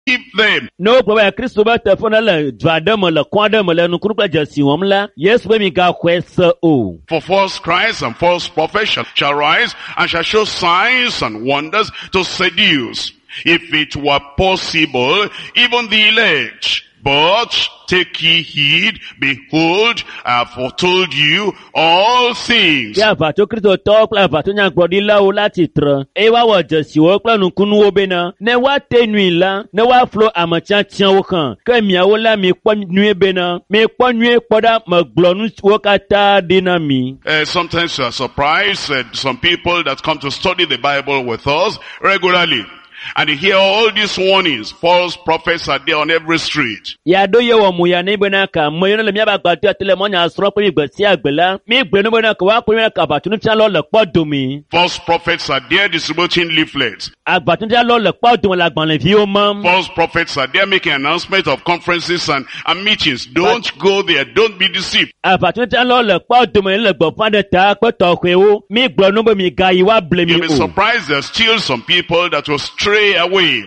them. No problem. Kristo ba telefona le dwadem le kwandem le nukuru pa jasi wom la. Yesu be mi ga kwese o. For false Christs and false prophets shall rise and shall show signs and wonders to seduce, if it were possible, even the elect. But take ye heed, behold, I have foretold you all things. Ya vato Kristo to pla vato nya gbodi la o lati tre. E wa wo jesi wo pla nukunu wo be na. Ne wa te nui la, ne wa flo amatian tian wo kan. Ke mi awo la mi kwa nui be na. Mi kwa nui poda ma glonu wo kata dinami. Sometimes you are surprised at some people that come to study the Bible with us regularly. And you hear all these warnings. False prophets are there on every street. Ya do ye wo mu ya ne be na ka mo yo le mi ba gba to tele mo nya sro pe igbe si agbela mi gbe no be na ka wa pe na ka ba tunu tia lo le podomi. False prophets are there distributing leaflets. Agba tunu tia lo le podomi la gban le vi o mam. False prophets are there making announcements of conferences and meetings. Don't go there. Don't be deceived. Agba tunu tia lo le podomi le gbo fa de ta pe to kwe o mi gbo no be mi ga yi wa ble mi o. You'll be surprised there's still some people that will stray away.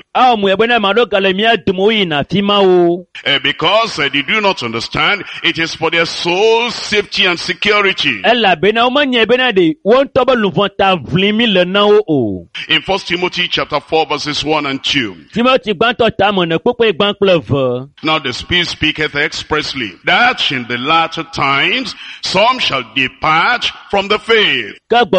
Because they do not understand, it is for their soul safety and security. In 1 Timothy chapter 4 verses 1 and 2. Now the Spirit speaketh expressly, that in the latter times some shall depart from the faith.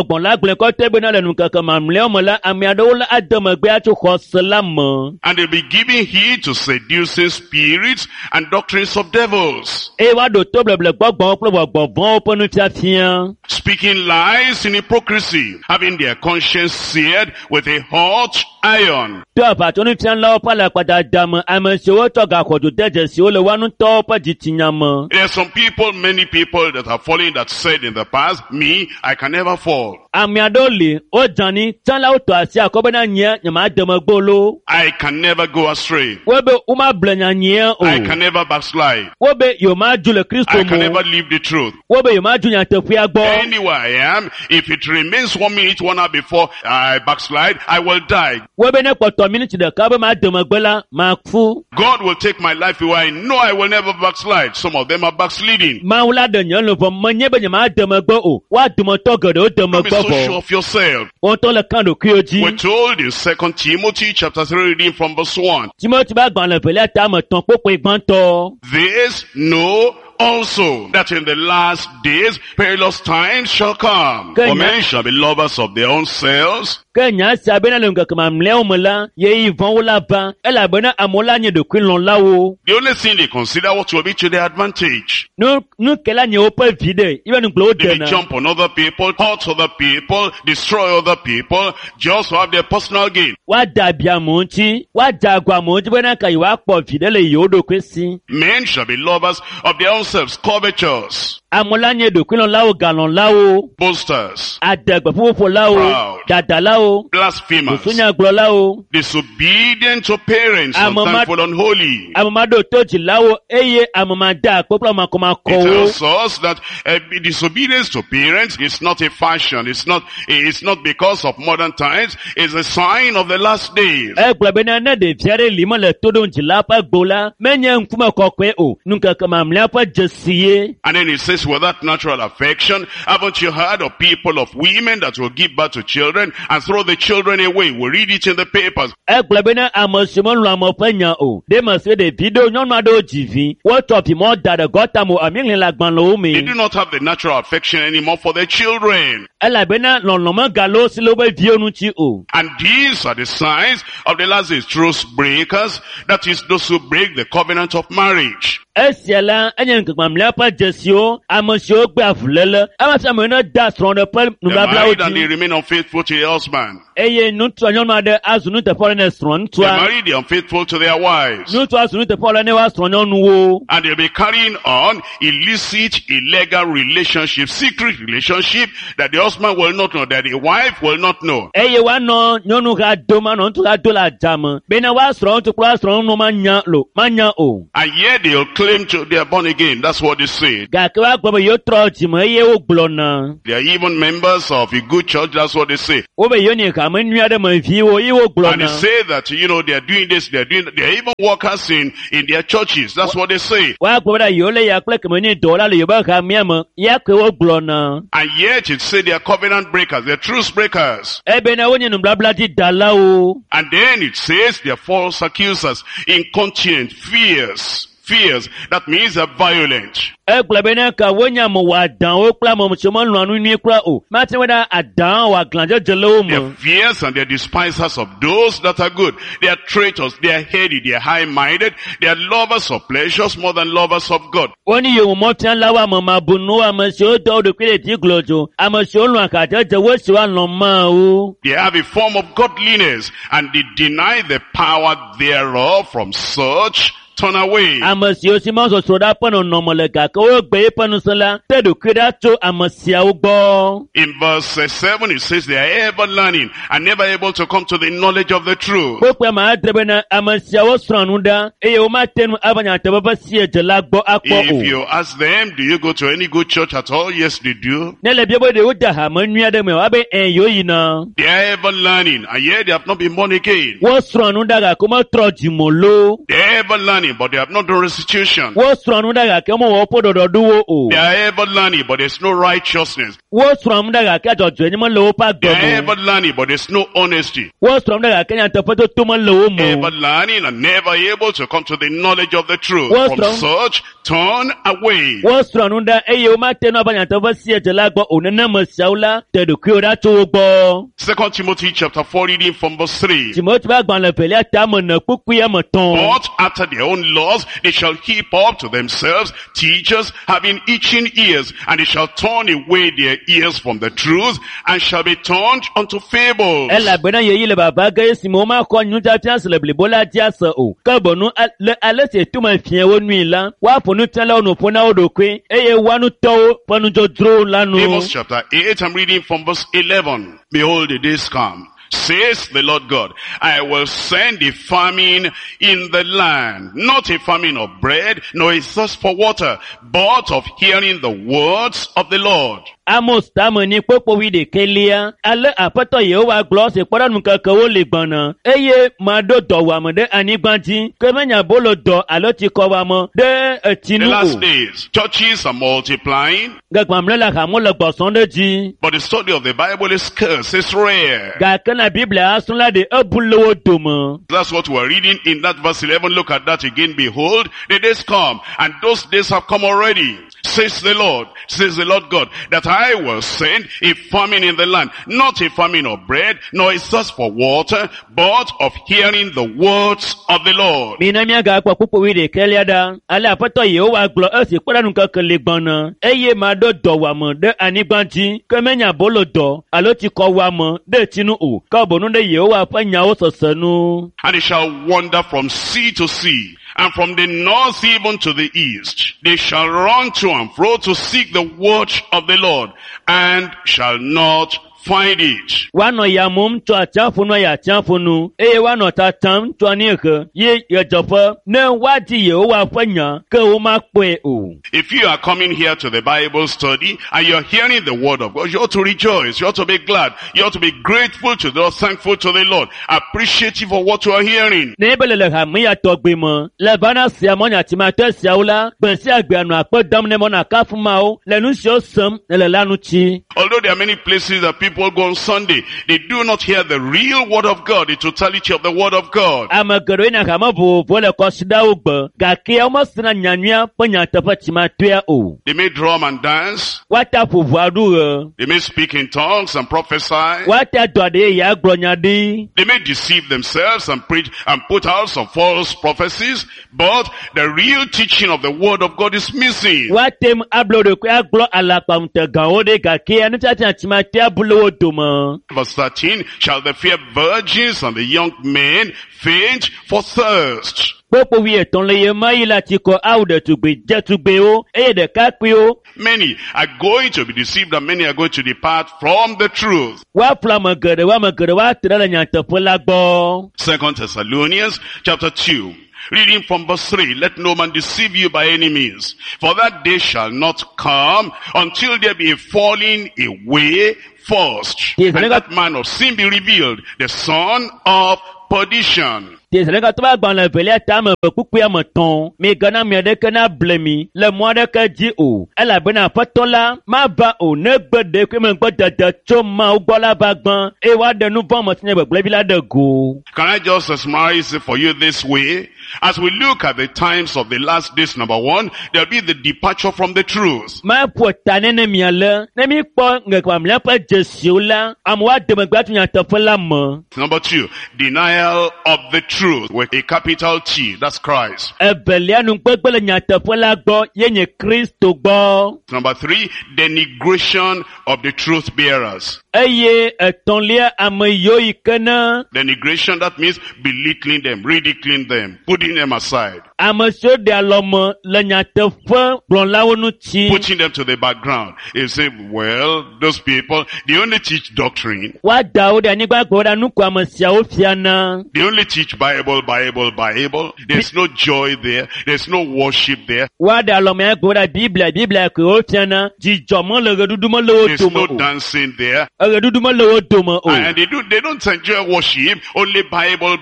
And they'll be giving heed to seducing spirits and doctrines of devils, speaking lies in hypocrisy, having their conscience seared with a hot iron. There are some people, many people that are falling that said in the past, me, I can never fall. I can never go astray. I can never backslide. I can never leave the truth. Anywhere I am, if it remains 1 minute, 1 hour before I backslide, I will die. God will take my life away. I know I will never backslide. Some of them are backsliding. Don't be so sure of yourself. We're told in 2 Timothy chapter 3 reading from verse 1. This know also, that in the last days perilous times shall come. For men shall be lovers of their own selves. The only thing they consider what will be to their advantage. They jump on other people, hurt other people, destroy other people, just to have their personal gain. Men shall be lovers of their own selves, covetous, boasters, proud, blasphemers, disobedient to parents, unthankful, unholy. It tells us that disobedience to parents is not a fashion. It's not because of modern times. It's a sign of the last days. And then it says, without natural affection, haven't you heard of people, of women that will give birth to children and throw the children away? We read it in the papers. They do not have the natural affection anymore for their children. And these are the signs of the last days. Truth breakers, that is those who break the covenant of marriage. The married and they remain unfaithful to their husband. They married, they are unfaithful to their wives. And they'll be carrying on illicit, illegal relationships, secret relationship that the husband husband will not know, that the wife will not know. Eye wa nɔ nyɔnu ha do ma nɔ ŋutsu ha do le adzame. Bena wa srɔ̃ ŋutsu kple wa srɔ̃ no ma nya o. And yet they'll claim to they are born again. That's what they say. Gake wa gbɔ be yewo trɔ dzime eye wo gblɔ na. They are even members of a good church. That's what they say. Wo be yewo ne hame nyui aɖe me viwo eye wo gblɔ And they na. say that, they are doing this, they are even workers in their churches. That's what they say. Wa gbɔ be ɖa yewo le ya kple keme ne dɔwɔla le yewo be hamea me. Ya ke wo gblɔ na. And yet it say they are covenant breakers, they are truce breakers. Ebena wo nye nublabladi dalawo. And then it says they are false accusers, incontinent, fierce. That means they're violent. Egblɔ be ne ka wo nye ame wɔ adanwo kple amemutsi melɔ̃a nu nyui kura o. Mate be ɖa adan wɔ aglãdzedze le wo They me. are fierce and they are despisers of those that are good. They are traitors, they are heady, they are high-minded, they are lovers of pleasures more than lovers of God. Wo ni yewo mɔtia la wo ame mabunu ame siwo dɔ wo ɖokui ɖe dzi glodzo. Ame siwo lɔ̃a kadzedze wo siwo alɔ̃ ma o. They have a form of godliness and they deny the power thereof. From such turn away. Ame siwo si ma sɔsrɔ̃ ɖa ƒe nɔnɔme le gake wo gbe eƒe ŋusẽ la te ɖokui ɖa tso ame siawo gbɔ. In verse 7 it says they are ever learning and never able to come to the knowledge of the truth. Kpokpe ma adre bena ame siawo srɔ̃ nu ɖa eye womate nu ava nyateƒe si edze la gbɔ akpɔ If o. you ask them, do you go to any good church at all? Yes, they do. Ne le bia be ɖewo de hame nyui aɖe me woabe yewo yina. They are ever learning and yet they have not been born again. Wo srɔ̃ nu ɖa gake wometrɔ dzimo lo. They are ever learning but they have not done restitution. Wo srɔ̃ nu ɖa gake womewɔ woƒe ɖɔɖɔɖowo o. They are ever learning but there's no righteousness. Wo srɔ̃ nu ɖa gake adzɔdzɔe nye mele woƒe They are agbe ever me. learning but there's no honesty. Wo srɔ̃ nu ɖa gake nyateƒetoto mele wo Ever me. learning and never able to come to the knowledge of the truth. What's From wrong? such turn away. Wo srɔ̃ nu ɖa eye womate nu ava nyateƒe si edze la gbɔ o. Nenema siawo la te ɖokuiwo ɖa tso wo gbɔ. 2 Timothy chapter 4 reading from verse 3. Timothy ƒe agbalẽ velia tame ne kpukpui ame tɔn. But after their own laws, they shall heap up to themselves teachers having itching ears, and they shall turn away their ears from the truth, and shall be turned unto fables. Elabena yeyi le baba ge esi me womakɔ nufiafia si le blibo la dzi ase o. Ke bono le ale si etome fia wo nui la, woaƒo nufialawo no ƒo na wo ɖokui, eye woanutɔwo ƒe nudzrodzrowo la nu. Amos chapter 8, I'm reading from verse 11. Behold, the days come, says the Lord God, I will send a famine in the land, not a famine of bread, nor a thirst for water, but of hearing the words of the Lord. Amos tame ni kpokpo wi ɖekelia, ale aƒetɔ Yehowa gblɔ si kpɔɖeŋu kekewo le gbɔna, eye maɖo dɔwuame ɖe anyigba dzi, ke menye abolo dɔ alo tsikɔwuame ɖe The etsinu last o. days, churches are multiplying, Gbegblẽ le hamo le gbɔsɔm ɖe dzi. but the study of the Bible is scarce, it's rare. Gake na Biblia asrɔ̃ la ɖe ebu le wo dome. That's what we're reading in that verse 11. Look at that again. Behold, the days come, and those days have come already, says the Lord God, that I will send a famine in the land, not a famine of bread, nor a thirst for water, but of hearing the words of the Lord. Mina miagakpɔ kpukpu wi ɖekelia ɖa, ale aƒetɔ Yehowa gblɔ esi kpɔɖeŋu keke le gbɔna, eye maɖo dɔwuame ɖe anyigba dzi, ke menye abolo dɔ alo tsikɔwuame ɖe tsinu o, ke bono ɖe Yehowa ƒe nyawo sese nu. And they shall wander from sea to sea, and from the north even to the east. They shall run to and fro to seek the word of the Lord, and shall not find it. Woanɔ yamum tso atsiaƒu nu yi atsiaƒu nu, eye woanɔ tatam tso anyiehe yi ɣedzeƒe ne woadi Yehowa ƒe nya, ke womakpɔe o. If you are coming here to the Bible study and you're hearing the word of God, you ought to rejoice, you ought to be glad, you ought to be grateful to the Lord, thankful to the Lord, appreciative of what you are hearing. Ne be le hame ya tɔgbe me, le vana sia mɔ nyatimate siawo la, gbe sia gbe anɔ akpe dam ne mɔ na kafu mawo, le nu siwo sem ne le la nu tsi. Although there are many places that people go on Sunday, they do not hear the real word of God, the totality of the word of God. Ame geɖewo na hame vovovo le kɔsiɖawo gbe, gake womesena nyanyuia ƒe nyateƒe tsimatoea o. They may drum and dance, Woata ƒoʋua ɖu ɣe, they may speak in tongues and prophesy, woata dɔ aɖe eye agblɔ nya ɖi. they may deceive themselves and preach and put out some false prophecies, but the real teaching of the word of God is missing. Woatem ablo ɖokui agblɔ alakpaŋutegãwo ɖe gake anufiafia tsimatoea bu le wo dome. Verse 13, shall the fair virgins and the young men faint for thirst? Kpokpo wi etɔn le ye ma yi la ti kɔ awu ɖetugbe dzetugbewo eye ɖekakpuiwo. Many are going to be deceived and many are going to depart from the truth. Woaƒle ame geɖe woatre le nyateƒe la gbɔ. 2 Thessalonians chapter 2. Reading from verse 3, let no man deceive you by any means, for that day shall not come until there be a falling away first, Yes, and that man of sin be revealed, the son of perdition. Tezaleka to ba gbɔn le velia tame ƒe kpukpui ame tɔn. Mi gana mi aɖeke na ble mi le mɔ aɖeke dzi o. Elabena aƒetɔ la mava o ne gbe ɖeke megbɔ dede tso Mawu gbɔ la va gbã. Eye woaɖe nu vɔ̃ me si nye gbegblẽvi la ɖe go. Can I just summarize it for you this way? As we look at the times of the last days, number one, there'll be the departure from the truth. Ma ƒo ta ne ne mia le. Ne mi kpɔ ŋgekpamlia ƒe dzesiwo la, amewo aɖe megbe atu nyateƒe la me. Number two, denial of the truth with a capital T. That's Christ. Evelia nugbegbe le nyateƒe la gbɔ ye nye Kristo gbɔ. Number three, denigration of the truth bearers. Eye etɔ̃lia ame yiwo yi ke ne Denigration, that means belittling them, ridiculing them, putting them aside, ame siwo ɖe alɔme le nyateƒe gblɔlawo ŋuti. putting them to the background. You say, well, those people, they only teach doctrine. Woada wo ɖe anyigba gbɔ ɖa nu ko ame siawo fiana. They only teach Bible. There's no joy there. There's no worship there. Woada alɔme gbɔ ɖa Biblia ko wo fiana. Dzidzɔ mele ɣeɖuɖu mele wo There's no dome o. dancing there. Ɣeɖuɖu mele wo dome o. And they don't enjoy worship. Only Bible.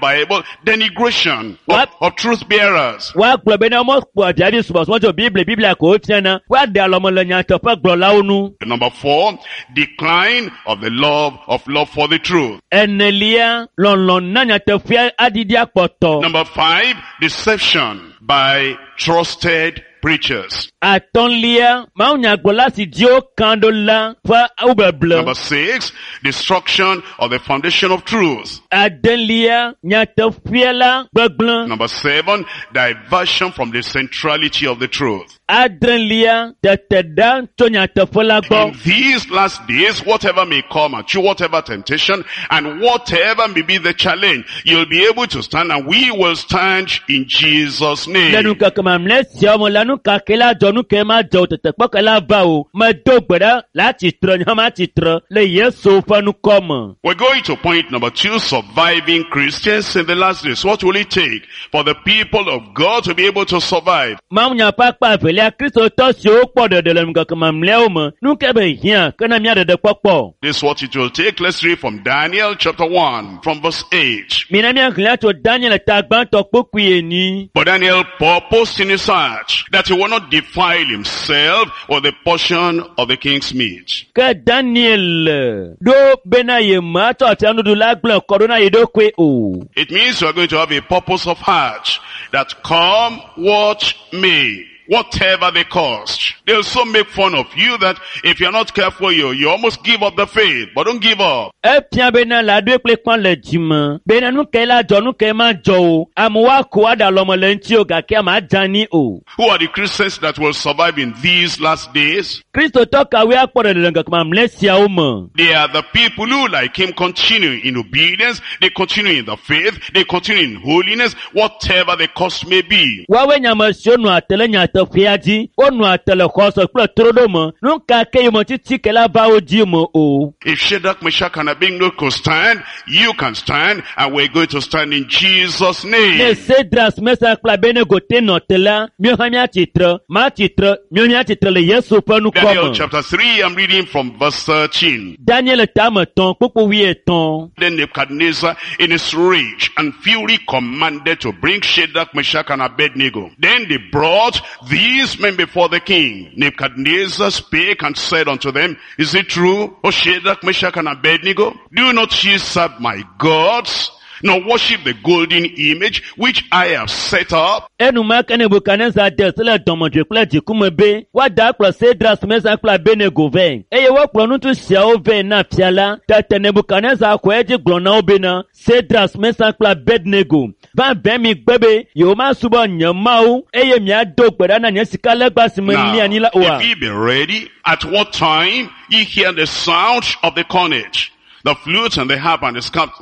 Denigration of truth bearers. Woagblɔ be ne womekpɔ abiabi subɔsubɔ tso Biblia ko wo fiana. Woada alɔme le nyateƒe gblɔlawo nu. Number four, decline of the love for the truth. Enelia lɔlɔ̃ na nyateƒea adidi akpɔtɔ. Number five, deception by trusted preachers. Atɔ̃lia mawunyagblɔla si diwo kan ɖo la ƒe awubeble. Number six, destruction of the foundation of truth. Adelia nyateƒea la gbegblẽ. Number seven, diversion from the centrality of the truth. Adrelia tete ɖa tso nyateƒe la In gbɔ. these last days, whatever may come at you, whatever temptation, and whatever may be the challenge, you'll be able to stand, and we will stand in Jesus' Le name. nukeke mamlɛ siawo me la nukake la dzɔ nuke ma dzɔ o tetekpɔke la va o. Medo gbe ɖa le atsitre nyɔma atsitre le Yesu ƒe nukɔ me. We're going to point number two, surviving Christians in the last days. What will it take for the people of God to be able to survive? Mawunya ƒe akpa evelia Kristotɔ siwo kpɔ ɖeɖe le nukeke mamlɛawo me nuke be hiã kena mía ɖeɖe kpɔkpɔ. This is what it will take. Let's read from Daniel chapter 1, from verse 8. Mina míahlẽ tso Daniel ta gbãtɔ kpokui eni. But Daniel purposed in his heart that he will not defile himself with the portion of the king's meat. Ke Daniel ɖo bena ye matsɔ afianuɖu la gblẽ kɔ ɖo na ye ɖokui o. It means you are going to have a purpose of heart that come what may. Whatever the cost. They'll so make fun of you that if you're not careful, you almost give up the faith. But don't give up. Efia bena la ɖoe kple kpɔn le dzime. Bena nuke la dzɔ nuke ma dzɔ o. Amewo ako aɖe alɔme le ŋuti o gake ame adzani o. Who are the Christians that will survive in these last days? Kristotɔ kawoe akpɔ ɖeɖe le ŋkeke mamlɛ siawo me. They are the people who, like him, continue in obedience. They continue in the faith. They continue in holiness, whatever the cost may be. Woawoe nye ame siwo nɔa te le nyateƒea dzi. Wonɔa te le xɔse kple troɖo me. Nukake yi me titi ke la va wo dzi me o. If Shadrach, Meshach, and Abednego could stand, you can stand, and we're going to stand in Jesus' Ne name. Sedras Mesak kple Abednego te nɔ te la, míawo hã míatsitre, míatsitre, míawo míatsitre le Yesu ƒe nukɔ Daniel me. chapter 3, I'm reading from verse 13. Daniel tame tɔn kpokpo 13. Then Nebuchadnezzar in his rage and fury commanded to bring Shadrach, Meshach, and Abednego. Then they brought these men before the king. Nebuchadnezzar spake and said unto them, Is it true, O Shadrach, Meshach, and Abednego? Do not ye serve my gods, nor worship the golden image which I have set up? Enumake Nebukadnezar de se le dɔmedzoe kple dzikume be woada akplɔ Sedras Mesak kple Abednego vɛ. Eye wokplɔ nutu siawo vɛ na fia la. Tete Nebukadnezar xɔ edzi gblɔ na wo bena Sedras Mesak kple Abednego va vɛ mi gbe be yewomasubɔ nye Mawu eye miado gbe ɖa na nye sikalegba si me lia anyi la oa. if ye be ready, at what time ye hear the sound of the cornet, the flute and the harp and the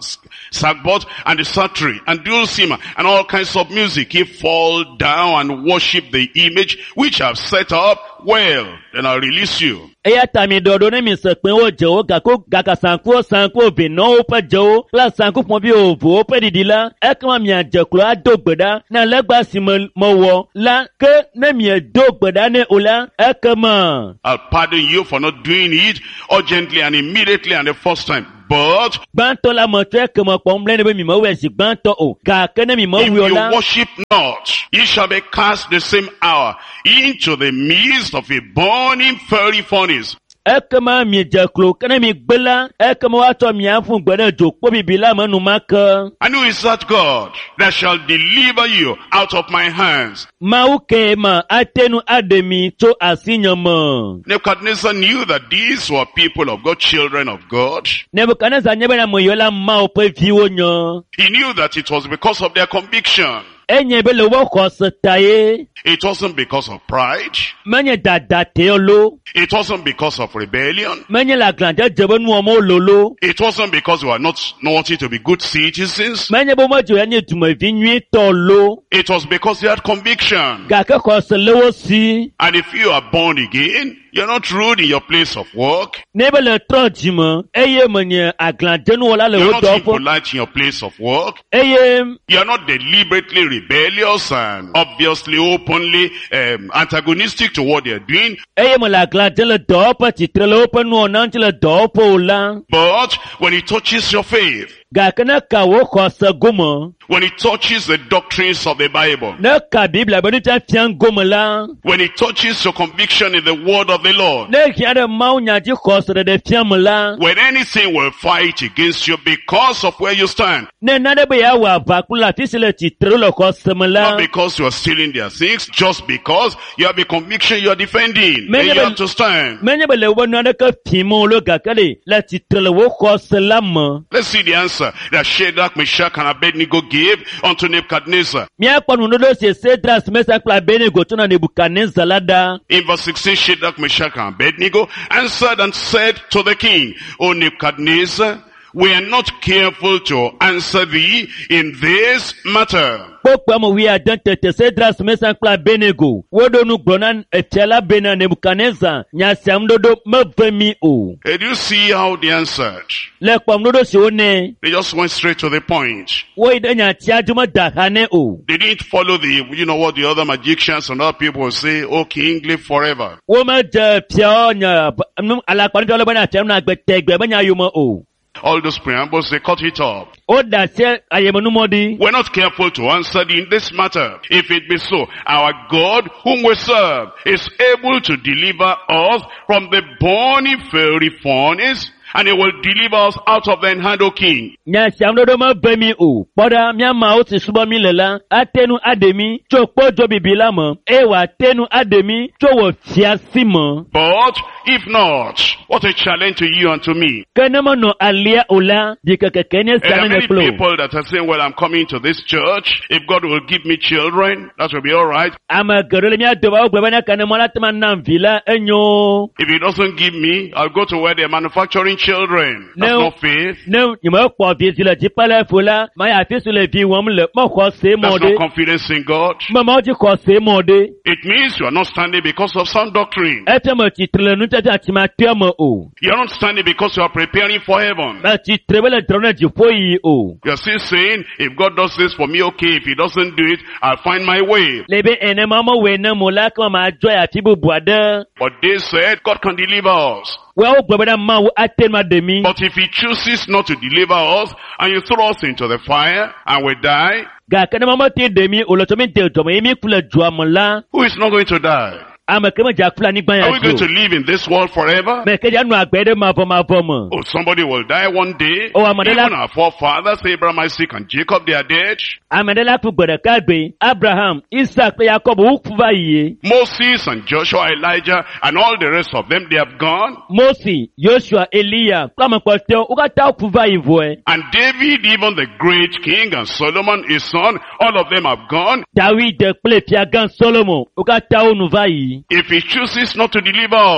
sackbut and the psaltery and dulcimer and all kinds of music, ye fall down and worship the image which I have set up, well, then I'll release you. Eya tami dodo ne mi se pin wo jo gaka sanku vino pe jo la sanku pon bi ovo pe didila e kan mi ajeklo adogbeda na legba si mo wo la ke ne mi dogbeda ne ola e kan mo. I'll pardon you for not doing it urgently and immediately and the first time. But Banto la mo tre ke mo pon blende be mi mo we si banto o ga ke ne mi mo if wi you ola. worship not, ye shall be cast the same hour into the midst of a burning fiery furnace. Ekema mi jeklo kene mi gbela ekema wa to mi afun gbede jokpo bibila manu maka. And who is that God that shall deliver you out of my hands? Mauke ma atenu ademi to asinyama. Nebuchadnezzar knew that these were people of God, children of God. Nebuchadnezzar nyebe na moyola mao pe viwo nyo. He knew that it was because of their conviction. Enye be le wo taye. It wasn't because of pride. Menye dada teolo. It wasn't because of rebellion. Menye la glande jebenu omo lolo. It wasn't because we were not wanting to be good citizens. Menye bo mo jo enye dumevi nwi tolo. It was because they had conviction. Ga ke lewo si. And if you are born again, you're not rude in your place of work. Nebe le trojima eye menye aglande nu wala le You're wo not dofo. impolite in your place of work. Eye You're not deliberately rebellious and obviously openly antagonistic to what they're doing. eye mo la glande le dopo titre le open nu onanti le dopo la. But when it touches your faith, Ga kana ka wo gomo. when it touches the doctrines of the Bible, Ne ka Biblia bani ta fian gomo la. when it touches your conviction in the word of the Lord, Ne kiade mau nyaji de fian la. when anything will fight against you because of where you stand, Ne nade be ya wa bakula tisile titre le la. not because you are stealing their things, just because you have a conviction you are defending, then you have to stand. Menye be le wo nade ka pimo lo ga kale la titre le wo la mo. Let's see the answer that Shadrach, Meshach, and Abednego gave unto Nebuchadnezzar. Mi akwa nu do se Cedras Meshach kla Abednego to na Nebukadnezar lada. In verse 16, Shadrach, Meshach, and Abednego answered and said to the king, O Nebuchadnezzar, we are not careful to answer thee in this matter. Pokpa mo wi adan tete Cedras Meshach kla Abednego. Wodo nu gbona etiala bena Nebukadnezar nya siam dodo mevemi o. Did you see how they answered? Le kwam dodo si one. They just went straight to the point. Wo ide nya tia juma dahane o. They didn't follow what the other magicians and other people will say, oh, king, live forever. Wo ma je pia nya ala kwani jole bana tem na gbetegbe banya yuma o. All those preambles, they cut it off. O da se ayemanu modi. We're not careful to answer in this matter. If it be so, our God whom we serve is able to deliver us from the burning fiery furnace, and he will deliver us out of thine hand, O king. Nya siam dodo ma bemi o. Poda mi ma o ti subo mi lela. Atenu ademi cho pojo bibila mo. Ewa tenu ademi cho wo fiasi mo. But if not, what a challenge to you and to me. Kenemo no alia ola di kekekene There are sana many ne flow. people that are saying, well, I'm coming to this church. If God will give me children, that will be all right. Ama gerele mi adoba o gbebana kanemo la tema nam vila enyo. If he doesn't give me, I'll go to where they're manufacturing children. That's No. not faith. Ne nyimo po visi le jipale fula. Ma ya fisu le vi wom le mo ko se That's mode. not confidence in God. Mama ji ko se mode. It means you are not standing because of sound doctrine. Etemo titre nu tete atima temo o. You are not standing because you are preparing for heaven. Ba titre bele drone jifo yi o. You are still saying, if God does this for me, okay. If he doesn't do it, I'll find my way. Lebe ene mama we na mola kwa ma joy atibu buada. But they said, God can deliver us. We o gbebana ma wo atema demi. But if he chooses not to deliver us, and you throw us into the fire, and we die, Ga kana mama te demi olotomi te tomo emi kula juamola. who is not going to die? Ama kema jakula ni gban Are we ya going to jo. live in this world forever? Me keja nu agbede ma mo. Oh, somebody will die one day. Oh, Amadela- Even our forefathers, Abraham, Isaac, and Jacob, they are dead. Amedela ku gbede kagbe Abraham, Isaac, Jacob ukuva iye. Moses and Joshua, Elijah, and all the rest of them, they have gone. Moses, Joshua, Elia, kama kwate ukata ukuva ivoe. And David, even the great king, and Solomon, his son, all of them have gone. David ple piagan Solomon ukata unuva yi. If he chooses not to deliver us,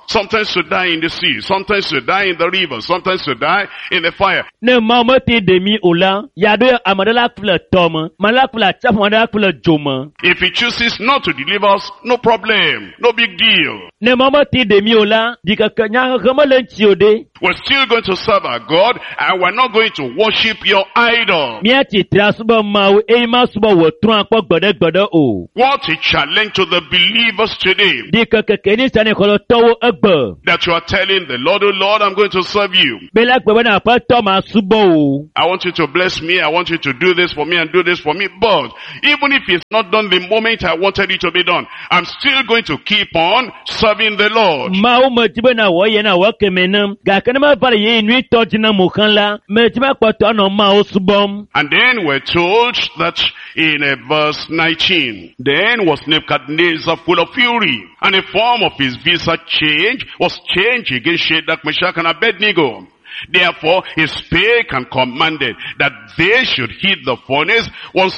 sometimes to die in the sea, sometimes to die in the river, sometimes to die in the fire. Ne mama te demi ola, yado amadala kula toma, malakula chaf madala kula joma. If he chooses not to deliver us, no problem, no big deal. Ne mama te demi ola, dika kanya kamalen chiode. We're still going to serve our God, and we're not going to worship your idol. Miati trasuba mau, ema suba wotruan kwa gbode o. What a challenge to the believers today. Dika kekeni sane kolo towo egbe. That you are telling the Lord, oh Lord, I'm going to serve you. Bela gbebe na pa toma subo o. I want you to bless me, I want you to do this for me and do this for me. But even if it's not done the moment I wanted it to be done, I'm still going to keep on serving the Lord. Mau metibe na woye na wakemenam. Gakana ma pare ye nui tojina mukhanla. Metibe kwato ano mau subom. And then we're told that in verse 19, then was Nebuchadnezzar full of fury, and the form of his visage was changed against Shadrach, Meshach, and Abednego. Therefore he spake and commanded that they should heat the furnace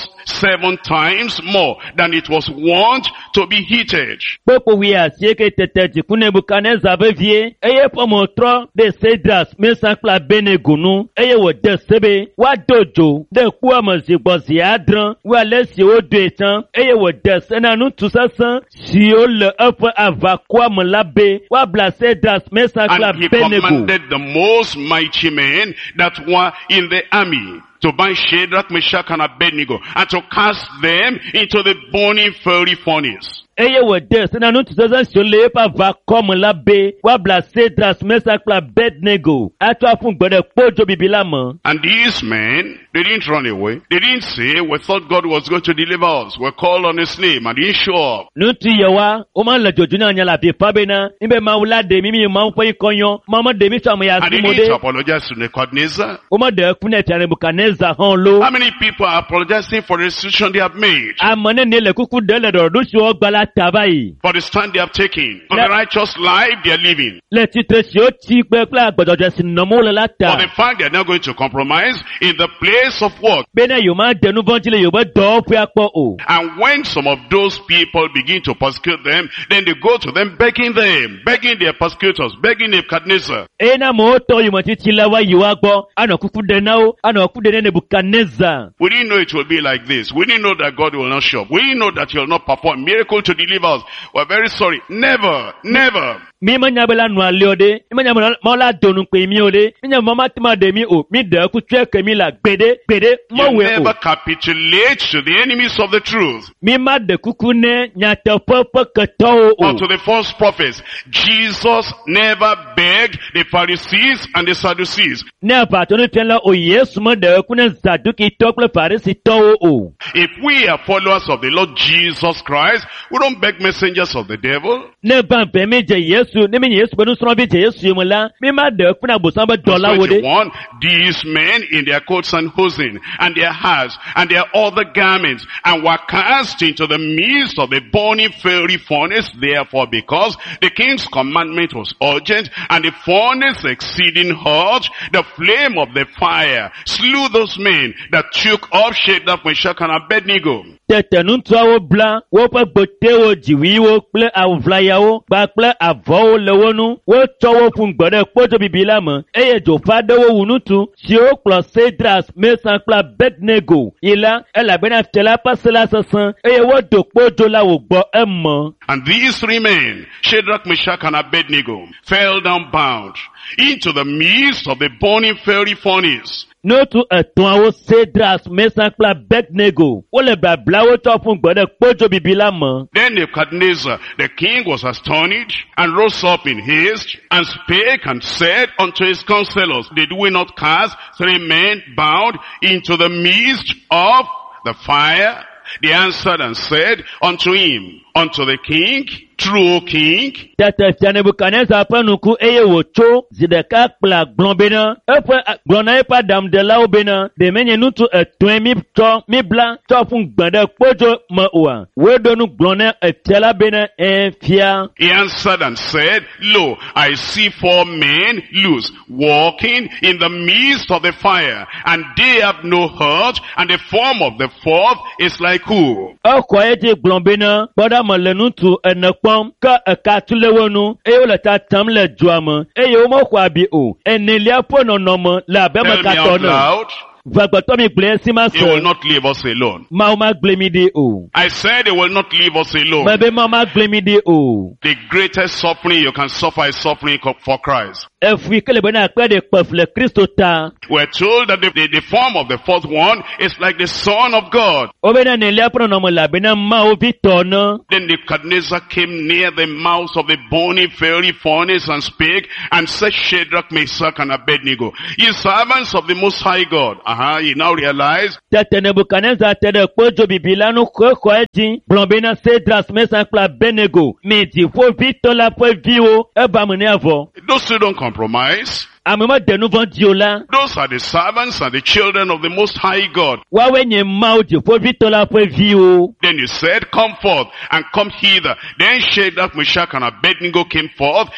7 times more than it was wont to be heated. Popo wia sieke teteti Nebuchadnezzar bevie eye pomotro de Shadrach, Meshach, and Abednego eye wo de sebe wa dojo de kwa mazigbozi adran wa lesi o do etan eye wo de senanu tusasan si o le efe avakwa mlabe wa bla Shadrach, Meshach, and And he Abednego. commanded the most mighty men that were in the army to bind Shadrach, Meshach, and Abednego, and to cast them into the burning fiery furnace. Eye wo de senanu tusasan si o le efe avakwa mlabe wa bla Shadrach, Meshach, and Abednego atwa fun gbode pojo bibila mo. And these men, they didn't run away. They didn't say, we thought God was going to deliver us. We called on his name and he didn't show up. Nuti yawa, oma la jojuna nyala fi pabena, imbe maula de mimi maumpo ikonyo, mama de mi chama ya And they need to simode, apologize to Nebuchadnezzar. oma de kune tya Nebuchadnezzar hon lo, How many people are apologizing for the decision they have made? amane nele kuku dele do dushi ogbala tabayi, For the stand they have taken? For the righteous life they are living? le titre si o ti pekla agbodoje si nomo le For lata, the fact they are not going to compromise in the place of work? bene yoma denu vantile yoba do pu akpo o, And when some of those people begin to persecute them, then they go to them, begging their persecutors, begging Nebuchadnezzar. ena mo to yumo titi lawa yiwa gbo, ano kuku denao, ano kuku dene Nebuchadnezzar. We didn't know it will be like this. We didn't know that God will not show up. We didn't know that he will not perform miracle to deliver us. We're very sorry. Never, never. Mi manyabela nwa leode, mi manyabela donu pe mi ode, mi nyamama tima de mi o, mi de ku twe ke mi la gbede, mo You we never o. capitulate to the enemies of the truth Mi ma de kuku ne, nyate pepe keto or o. to the false prophets. Jesus never begged the Pharisees and the Sadducees. Ne patonu tenla o Yesu mo de ku ne Saduki tokle Farisi to o. If we are followers of the Lord Jesus Christ, we don't beg messengers of the devil. Ne ban pe mi je Yesu, ne mi Yesu benu sro bi je Yesu mo la, mi ma de ku na bosan ba dola Verse wode. 21, these men in their coats and hosen, and their hats, and their other garments, and were cast into the midst of the burning fiery furnace, therefore because the king's commandment was urgent, and the furnace exceeding hot, the flame of the fire slew those men that took up Shadrach, Meshach, and Abednego. Tete nuntwa wo bla, wo pe gbote wo jiwi wo kple avlaya wo, ba kple avo wo le wo nu, wo tso wo fun gbode kpojo bibila mo, eye jo fa de wo wunutu, si o kplo Shadrach, Meshach, kple Abednego, ila, elabena fitela pasela sasan, eye wo do kpojo la wo gbo emo. And these 3 men, Shadrach, Meshach, and Abednego, fell down bound into the midst of the burning fiery furnace. N'otu eton awo Shadrach, Meshach, kple Abednego, wo le babla wo tso fun gbode kpojo bibila mo. Then Nebuchadnezzar, the king, was astonished, and rose up in haste, and spake and said unto his counselors, did we not cast 3 men bound into the midst of the fire? They answered and said unto him, unto the king, true king. Tete fia Nebuchadnezzar pe nuku eye wòtso zideka kple agblɔ bena eƒe gblɔna eƒe aɖaŋudela wo bena ɖemenye nutu etɔ̃e mi bla tsɔ fun gbe ɖe kpodzo me oa woɖo nu gblɔ ne efia la bena fia. He answered and said, lo, I see 4 men loose, walking in the midst of the fire, and they have no hurt, and the form of the 4th is like who? Exɔ edzi gblɔ bena kpɔɖa me le nutu ene kpɔm tɔm ke eka tu le wo nu eye wole tatam le dzoa me eye womexɔ abi o enelia ƒe nɔnɔme le abe Tell me mekatɔ out ne loud. vagbetɔ mi gblẽ esi ma He will sɔ not leave us alone. Mawu ma gblẽ mi ɖi o I said he will not leave us alone. mebe Mawu ma gblẽ mi ɖi o The greatest suffering you can suffer is suffering for Christ. efui ke le be na akpe ɖe kpef le Kristo ta We're told that the form of the fourth one is like the Son of God. wobe na nelia ƒe nɔnɔme le abe na Mawu vi tɔ ne Then Nebuchadnezzar came near the mouth of the burning fiery furnace and spake and said, Shadrach, Meshach, and Abednego, ye servants of the Most High God. He now realized tete Nebukadnezar te ɖe kpodzo bibi la nu xɔxɔ edzi gblɔ be na Sedras Mesak kple Abednego mi dziƒoʋĩtɔ la ƒe viwo eba me ne avɔ those who don't compromise, ame meɖe nu vɔ̃ dzi o la those are the servants and the children of the Most High God. woawoe nye Mawu dziƒoʋĩtɔ la ƒe viwo. Then he said, come forth and come hither. Then Shadrach, Meshach, and Abednego came forth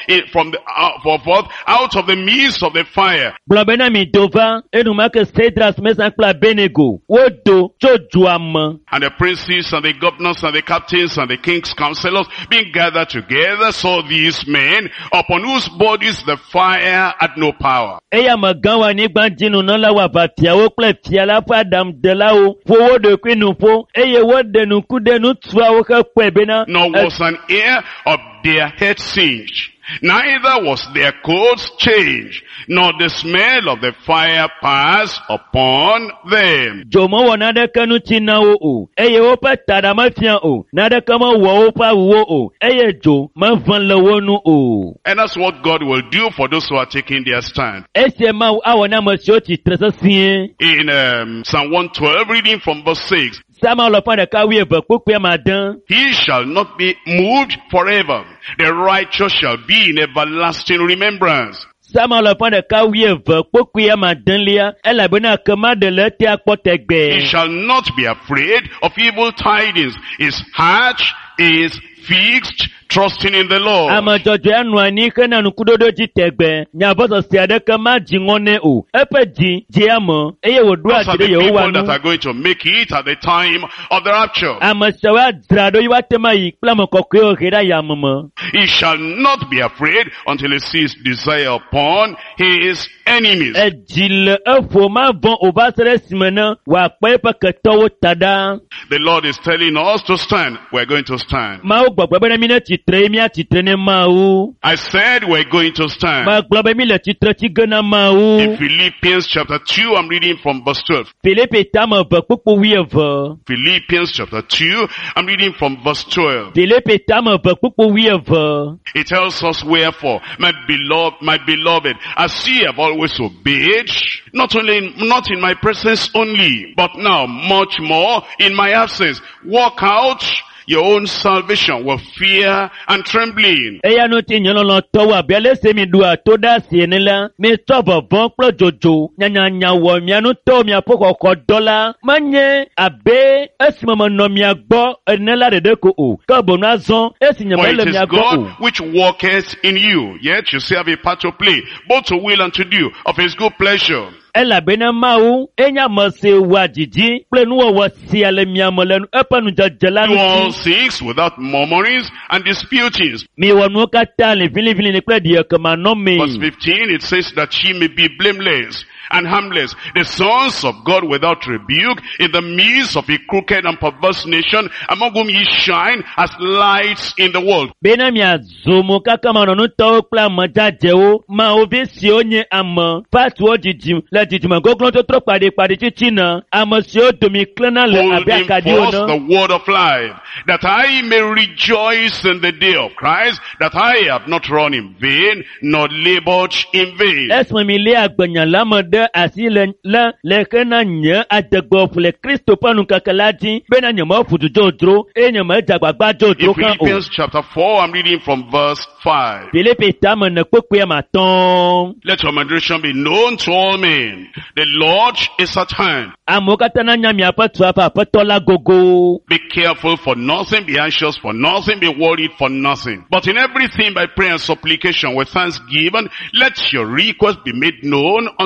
out of the midst of the fire. Gblɔ be na mi do va enumake Sedras Mesak kple Abednego wodo tso dzoa me. And the princes and the governors and the captains and the king's counselors being gathered together saw these men upon whose bodies the fire had no power. Eya megãwo anyigba dzi nunɔlawo aʋafiawo kple fia la ƒe aɖaŋudelawo ƒo wo ɖokui nu ƒo eye woɖe nuku ɖe nutsuawo hekpɔe bena Nor was an hair of their head singed. Neither was their coats changed, nor the smell of the fire pass upon them. dzo mewɔ naneke ŋuti na wo o eye woƒe taɖa mefia o naneke mewɔ woƒe awuwo o eye dzo meʋẽ le wo nu o. And that's what God will do for those who are taking their stand. Esie Mawu awɔ na ame siwo tsitre sesĩe. In Psalm 112, reading from verse 6, Sama lɔƒã ɖeka wuieve kpukpui amadẽ. he shall not be moved forever. The righteous shall be in everlasting remembrance. Sama lɔƒã ɖeka wuieve kpukpui amadẽlia elabena kema ɖe le etea kpɔ He tegbe. shall not be afraid of evil tidings. His heart is fixed, trusting in the Lord. Ame dzɔdzɔe anɔ anyi hena ŋkuɖoɖo dzi tegbe. Nyavɔsɔsɛ aɖeke madzi ŋɔ nɛ o. Eƒe dzi dzi ame eye wòɖo Those asi are ɖe the Yehowa people that nu. are going to make it at the time of the rapture. Ame siawo adzra ɖo yi woate ma yi kple ame kɔkɔewo he ɖe yame me. He shall not be afraid until he sees desire upon his enemies. Edzi le eƒo mavɔ o va se ɖe esime ne wòakpɔ eƒe ketɔwo ta ɖa. The Lord is telling us to stand. We're going to stand. Mawu gbɔgbe be ne mi ne tsitre ye míatsitre ne Mawu. I said we're going to stand. Magblɔ be mi le tsitre tsi ge na In Mawu. Philippians chapter 2, I'm reading from verse 12. Filipi tame eve kpukpu wuieve. Philippians chapter 2, I'm reading from verse 12. Filipi tame eve kpukpu wuieve. It tells us, wherefore, my beloved, as ye have always obeyed, not in my presence only, but now much more in my absence, work out your own salvation with fear and trembling. Eya nu ti nye lɔlɔ̃tɔwo abe ale si mi ɖua to ɖe asi ene la, mi tsɔ vɔvɔ̃ kple dzodzo nyanyanya wɔ mia nutɔwo miaƒe xɔxɔ dɔ la, menye abe esime menɔ mia gbɔ ene la ɖeɖe ko o, ke bono azɔ esi nye For it mele is mia gbɔ God o. which worketh in you, yet you still have a part to play, both to will and to do of his good pleasure. Elabena Mawu enye ame si wɔa dzidzi kple nuwɔwɔ sia le mia me le eƒe nudzedze la Do all ŋuti. things without murmurings and disputings. Miwɔ nuwo katã le vilivili kple ɖiyekemanɔme. Verse 15, it says that ye may be blameless and harmless, the sons of God without rebuke, in the midst of a crooked and perverse nation, among whom ye shine as lights in the world. Bena miazo mo kaka manɔnutɔwo kple ame dzadzewo, Mawu vi siwo nye ame fatuwo dzidzim le dzidzime goglototrɔ kpaɖikpaɖi titina, ame siwo domi klẽna le abe Holding akaɖiwo forth ne. the word of life, that I may rejoice in the day of Christ, that I have not run in vain, nor labored in vain. Esime mi lé agbenya la me ɖe asi le hena nye adegbeƒo le Kristo ƒe nukeke la dzi, bena nyemeƒu du dzodzro, eye nyemedze agbagba dzodzro In hã o. Philippians chapter 4, I'm reading from verse 5. Filipi tame ne kpekpea matɔ̃. Let your moderation be known to all men. The Lord is at hand. Amewo katã nanya miaƒe tu aƒe aƒetɔ la gogo. Be careful for nothing, be anxious for nothing, be worried for nothing. But in everything by prayer and supplication with thanksgiving, let your request be made known unto God.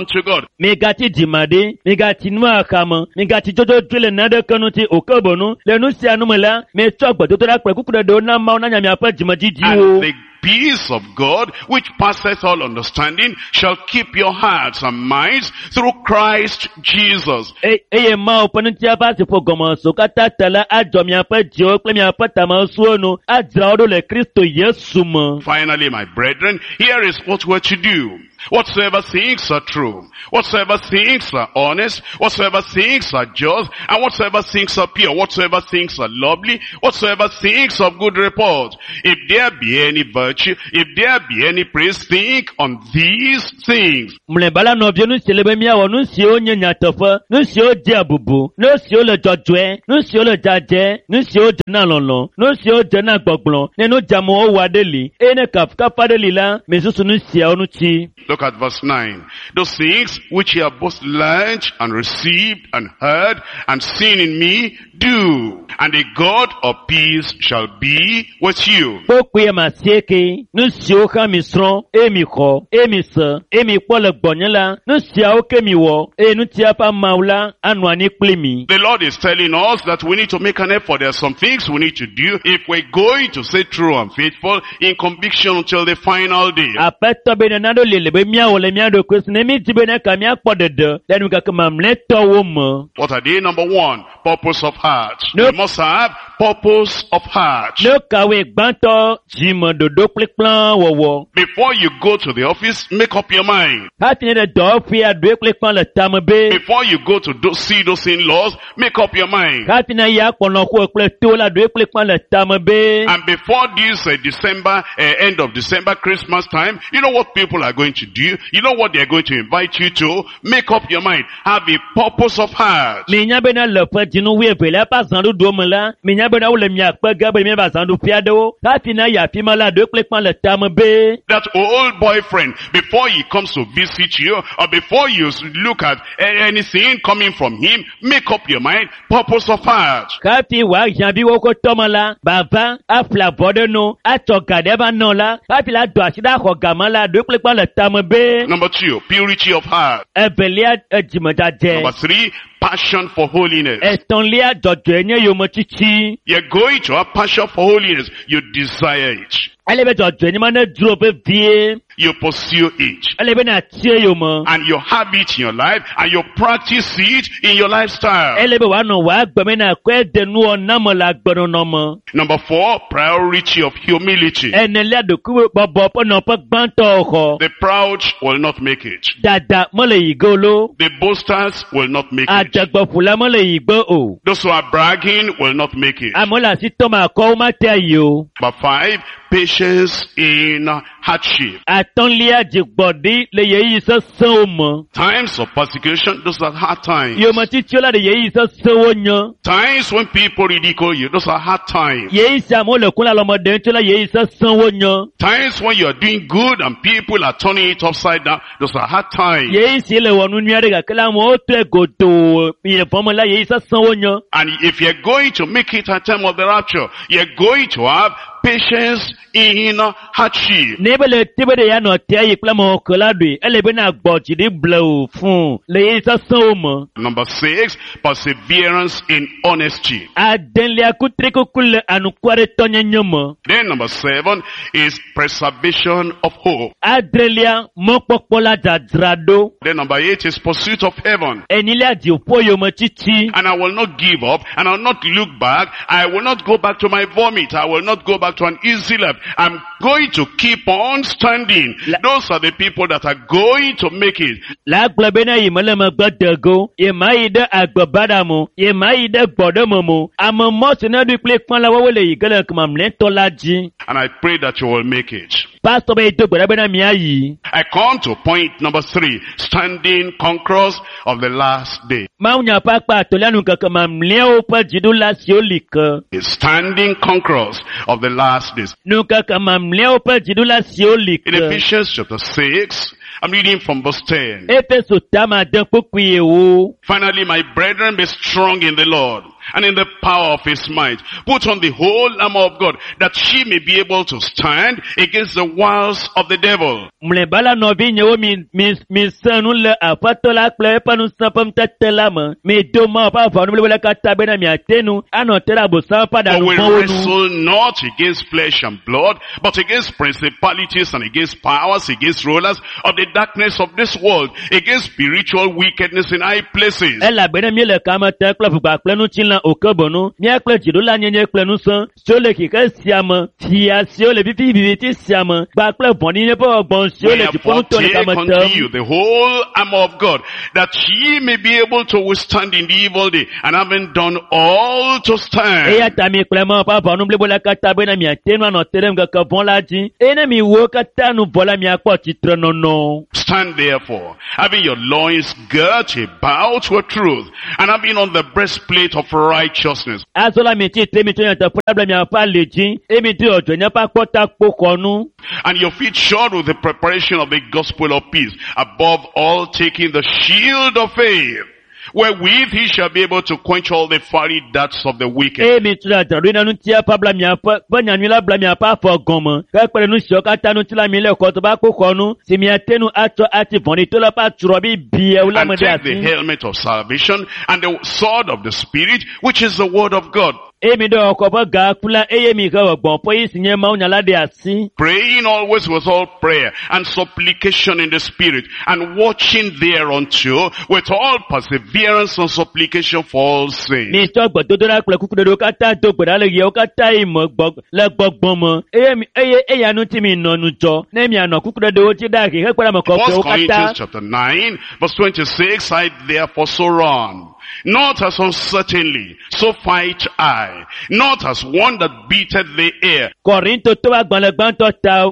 God. Megati dimade, megati nwa akama, megati jojo drile nade kanuti okobonu, le nusi anumela, me chokba dotola kwekukuda do na mauna nyami apa dimaji diwo. And the peace of God, which passeth all understanding, shall keep your hearts and minds through Christ Jesus. Eye ma opanunti apa si fogoma so kata tala ajomi apa dio klemi apa tamasuonu adraodo le Kristo Yesu mo. Finally, my brethren, here is what we're to do. Whatsoever things are true, whatsoever things are honest, whatsoever things are just, and whatsoever things are pure, whatsoever things are lovely, whatsoever things of good report, if there be any virtue, if there be any praise, think on these things. Mlebala no bionu selebe miawo nu sio nyenya tofa, nu sio diabubu, nu sio le jojwe, nu sio le jaje, nu sio jena lolo, nu sio jena gbogbon, nenu jamo o wadeli, ene kafka fadeli la, mesusu nu sia onu chi. Look at verse 9. Those things which ye have both learned and received and heard and seen in me, do, and the God of peace shall be with you. Pokwe masieke, nu sio ka misron, emi ko, emi se, emi pole gbonyela, nu sia oke miwo, nu tia pa maula, anwani klimi. The Lord is telling us that we need to make an effort. There are some things we need to do if we're going to stay true and faithful in conviction until the final day. Apeto benanado lelebe miawo le miado kwesne mi tibene kamia podede, lenu kakama mleto womo. What are they? Number one, purpose of heart. Nope. We must have purpose of heart. Ne kawe gbanto, jimo dodo klik plan wowo. Before you go to the office, make up your mind. Hati ne do fi adwe klik plan le tambe. Before you go to see those in-laws, make up your mind. Hati na ya kono ko kle to la dwe klik plan le tambe. And before this December, end of December, Christmas time, you know what people are going to do? You know what they're going to invite you to? Make up your mind. Have a purpose of heart. Minya bena le pa dinu we vela pa zandu do mala. Minya bena ule miya pa gabe mi ba zandu piado. Hati na ya pi mala dwe klik plan le tambe. That old boyfriend, before he comes to visit you, or before you look at anything coming from him, make up your mind. Purpose of heart. Kapi wa jambi woko tomala. Baba, afla bode no. Acho gadeba no la. Kapi la do asida ko gamala dwe klik plan le tambe. Number two, purity of heart. Ebelia ejimojaje. Number three, passion for holiness. Etonlia jojenye yomochichi. You're going to have passion for holiness. You desire it. Elebe jojenye mane drope vie. You pursue it. Elebe na tie yomo. And you have it in your life, and you practice it in your lifestyle. Elebe wano wa gbeme na kwe denu onamo la gbono nomo. Number four, priority of humility. Enelia dokuwe bobo no pa gbanto ho. The proud will not make it. Dada mole igolo. The boasters will not make it. Ajagbo fula mole igbo o. Those who are bragging will not make it. Amola si toma ko ma te yo. Number five, patience in hardship. Atonlia jigbodi le yeyi so somo. Times of persecution, those are hard times. Yomo titiola de yeyi so sowonyo. Times when people ridicule you, those are hard times. Yeyi sa mo le kula lo mo den tiola yeyi so sowonyo. Times when you are doing good and people are turning it upside down, those are hard times. Yeyi si le wonu nuare ga kala mo to goto ye fomo la yeyi so sowonyo. And if you're going to make it at time of the rapture, you're going to have patience in hardship. Nebele tibede ya no te yi plamo koladwe elebe na gboji di blow fun le yi so somo. Number six, perseverance in honesty. Adenle akutreko kule anukware tonyenyomo. Then number seven is preservation of hope. Adrelia mopopola jadrado. Then number eight is pursuit of heaven. Enile adi opoyo mo chichi. And I will not give up, and I will not look back. I will not go back to my vomit. I will not go back to an easy life. I'm going to keep on standing. Those are the people that are going to make it. La globena yimele mo gbodago. Yema ide agbobadamo. Yema ide gbodomomo. Amo mo sina du plek pon la wole yigele kuma mlento laji. And I pray that you will make it. Pastor be do gbodabena mi ayi. I come to point number three, standing conquerors of the last day. Maunya papa tolanu kakama mleo pa jidula siolika. Standing conquerors of the last days. Nuka kama mleo pa jidula siolika. In Ephesians chapter 6, I'm reading from verse 10. Efeso tama den pokuye wo. Finally, my brethren, be strong in the Lord and in the power of his might. Put on the whole armor of God, that ye may be able to stand against the wiles of the devil. Mlebala novi nyewo mi sanu le apatola kple panu sapam tetelama. Mi doma pa vanu mlebala katabena mi atenu anotera bosa pa da For we nuwonu. wrestle not against flesh and blood, but against principalities and against powers, against rulers of the darkness of this world, against spiritual wickedness in high places. Ela bena mi le kama te kple fugba kple nu tsin la okebonu. Mi kple dziɖola nyenye kple nu san. Sio le kike siame. Fia sio le vivi viviti siame. Gba kple vɔni nye pe ɔgbɔn sio le Wherefore dziƒonu to le take kame unto tem. you the whole armor of God, that ye may be able to withstand in the evil day, and having done all to stand. Eya ta mi kple ma pa vɔnu blibo la kata bena mi atenu anɔterem keke vɔn la dzi. Ene mi wo kata nu vɔ la mi akpɔ tsitre nono. Stand therefore, having your loins girt about with truth, and having on the breastplate of righteousness. Azola mi ti te mi to yanta fula mi apa le dzi. Emi ti ojo nya pa kpɔta kpo kɔnu. And your feet shod with the preparation of the gospel of peace. Above all, taking the shield of faith, wherewith he shall be able to quench all the fiery darts of the wicked. Emi tu la dɔɖo na nu tia pa bla mi apa. Pe nyanyui la bla mi apa afɔ gɔme. Kekpe nu siwo kata nu ti la mi le kɔtɔ ba kpo kɔnu. Si mi atenu atsɔ ati vɔni to la pa tsrɔ bi bie wula And me de take the asi. helmet of salvation and the sword of the Spirit, which is the word of God. Emi do ɔkɔ ƒe ga kula eye mi ke wɔ gbɔn ƒe yi si nye mawu nya la de asi. Praying always with all prayer and supplication in the Spirit, and watching thereunto with all perseverance and supplication for all saints. Mi tsɔ gbɔdodo la kple kuku ɖeɖewo katã do gbe ɖa le yewo katã yi me le gbɔgbɔm me. Eya ŋuti mi nɔ nu dzɔ. Ne mianɔ kuku ɖeɖewo dzi ɖe ahi hekpe ɖe ame 1 kɔkɔewo Corinthians katã. chapter 9, verse 26, I therefore so run. Not as uncertainly, so fight I. Not as one that beateth the air, Kɔrinto to agbalẽ gbãtɔ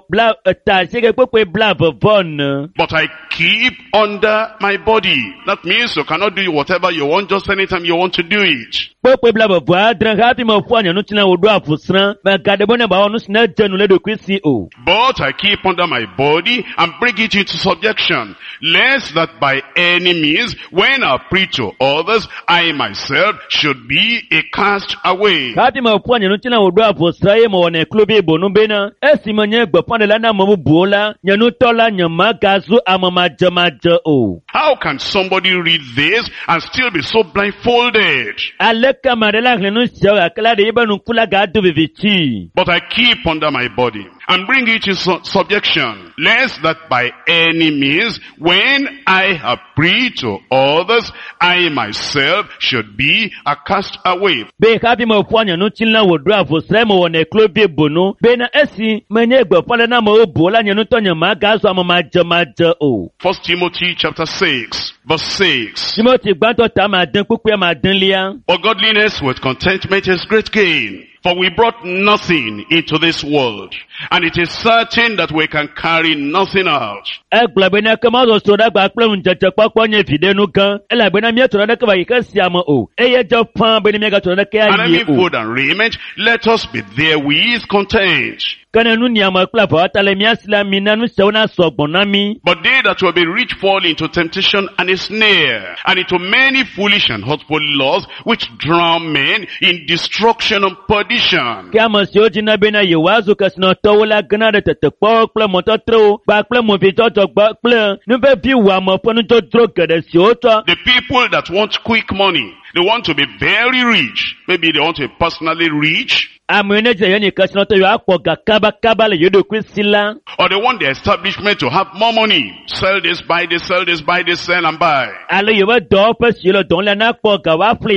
ta sieke kpekpe bla vevɔ. but I keep under my body. That means you cannot do whatever you want, just anytime you want to do it. Kpekpe bla vevɔ adre hafi me ƒu anya nutina wòɖo aƒusrã. Megaɖe be ne ba wɔ nu si ne dze nu le ɖokui si o. But I keep under my body and bring it into subjection, lest that by any means, when I preach to others, I myself should be a cast away. Hafi me ƒu anya nutina wòɖo aƒusrã eye mewɔ ne klo bi bonu bena. Esi menye gbeƒãɖela na ame bubuwo la, nye nutɔ la nye magazu ame madzemadze o. How can somebody read this and still be so blindfolded? Aleke ame aɖe la hlẽ nu siawo gake la ɖe yibe nuku la gado viviti. But I keep under my body and bring it to subjection, lest that by any means, when I have preached to others, I myself should be a cast away. Be hafi me ƒu anya nutina wòɖo aƒusrã mewɔ ne klo bi bonu bena esi menye gbeƒãɖela na amewo buwo la nye nutɔ nye magazu ame madzemadze o. 1 Timothy chapter 6, verse 6. Timothy gbãtɔ ta madẽ kpukpua madẽlia. For godliness with contentment is great gain. For we brought nothing into this world, and it is certain that we can carry nothing out. Egblɔ bena ke mazɔsɔ ɖe agba kple ŋudzedzekpɔkpɔ nye viɖe nu gã, elabena míatrɔ ɖeke va yi ke sia me o, eye dze ƒãa bena míagatrɔ ɖeke And ayi having o. food and raiment, let us be therewith content. Ke ne nu niame kple avɔwɔta le mía si la, mina nu siawo na sɔ gbɔ na mí. But they that will be rich fall into temptation and a snare, and into many foolish and hurtful laws, which drown men in destruction and perdition. Ke ame siwo dzina bena yewoazu kesinɔtɔwo la gena ɖe tetekpɔwo kple mɔtɔtrewo kpakple movidzɔdzɔgbe kple nuvevi wɔame ƒe nudzodzro geɖe siwo tsɔ. The people that want quick money, they want to be very rich. Maybe they want to be personally rich, Ame ne dze yeni kesinɔtɔ yewo akpɔ ga kabakaba le yewo ɖokui si la. or they want the establishment to have more money. Sell this, buy this, sell this, buy this, sell and buy. Ale yewo dɔwɔƒe siwo le dɔm le na kpɔ ga woaƒle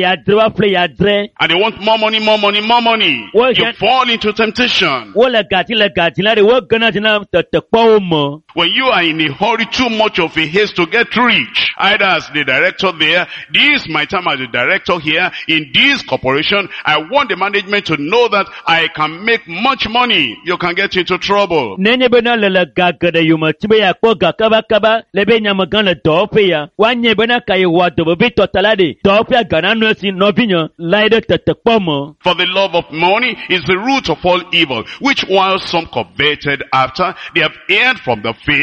yadre. And they want more money, more money, more money. Well, You yeah. fall into temptation. Wole gadi la ɖe wo gena dzina tetekpɔwo me. When you are in a hurry, too much of a haste to get rich, either as the director there, this is my time as the director here, in this corporation, I want the management to know that I can make much money. You can get into trouble. Nenye bena le ga geɖe yome ti be yeakpɔ ga kabakaba le be nyamegã le dɔwɔƒe ya. Woanye bena ka ye wɔa dɔbɔvi tɔta la ɖe. Dɔwɔƒea gana nu esi nɔvinye la yi ɖe tetekpɔ me. For the love of money is the root of all evil, which while some coveted after, they have erred from the faith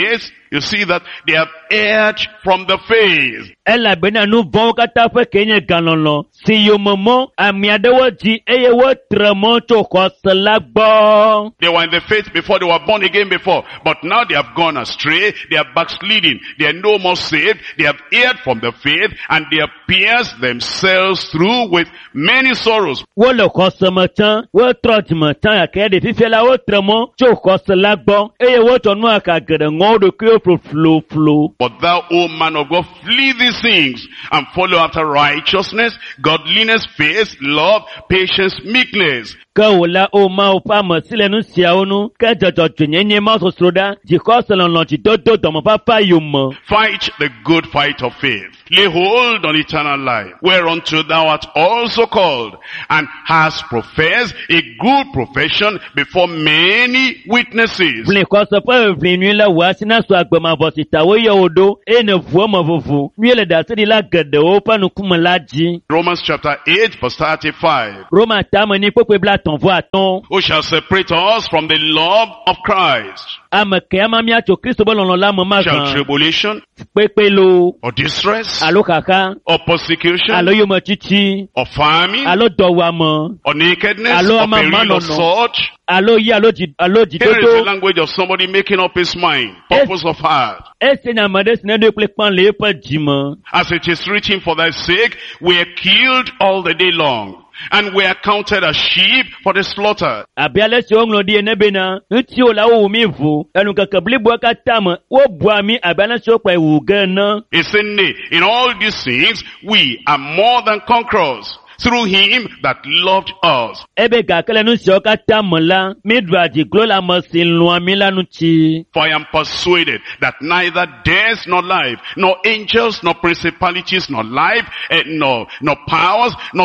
You see that they have erred from the faith. Elabena nu vɔ̃wo katã ƒe ke nye galɔlɔ si yomemɔ ame aɖewo dzi eye wotre mɔ tso xɔse la gbɔ. They were in the faith before, they were born again before, but now they have gone astray, they are backsliding, they are no more saved, they have erred from the faith, and they have pierced themselves through with many sorrows. Wole xɔse me tsã, wotrɔ dzime tsã gake ɖe fifia la wotre mɔ tso xɔse la gbɔ eye wotsɔ nu aka geɖe ŋɔ wo ɖokuiwo flofloflo. But thou, O man of God, flee these things and follow after righteousness, godliness, faith, love, patience, meekness. Ke wòla o Mawu ƒe ame si le nu siawo nu, ke dzɔdzɔdzenyenye mawusosro ɖa, dzixɔselɔlɔ, dzidodo, dɔmefafa yome. Fight the good fight of faith. Lay hold on eternal life, whereunto thou art also called, and hast professed a good profession before many witnesses. Vli xɔse ƒe vli nyui le wòa si na so agbemavɔsitawo yɔ wò ɖo, eye ne ʋuwo me vovo, nyui le ɖaseɖila geɖewo ƒe ŋkume la dzi. Romans chapter 8 verse 35. Roma tame ni kpekpe blatɔ̃-vɔ-atɔ̃. Who shall separate us from the love of Christ? Ame ke ama míatso Kristo ƒe lɔlɔ̃ la me Shall mazã. tribulation, Kpekpe lo, or distress, alo xaxa, or persecution, alo yometsitsi, or famine, alo dɔwuame, or nakedness, Alo or ama peril, or manono. sword? alo yi alo Here is the dzidodo. language of somebody making up his mind, purpose of heart. Ese nya ame ɖe si ne ɖo kple kpã le eƒe dzime. As it is written, for thy sake we are killed all the day long, and we are counted as sheep for the slaughter. Abe ale si woŋlɔ ɖi ene bena, ŋutsuwo la wowu mí vo, enukeke bliboa katã me, wobua mí abe ale si wokplɔe wu ge ene. He said, nay, in all these things we are more than conquerors through him that loved us. Ebe gake le nu siawo katã me la, míɖua dziglo le ame si lɔ̃a mí la ŋuti. For I am persuaded that neither death nor life, nor angels, nor principalities, nor life, nor powers, nor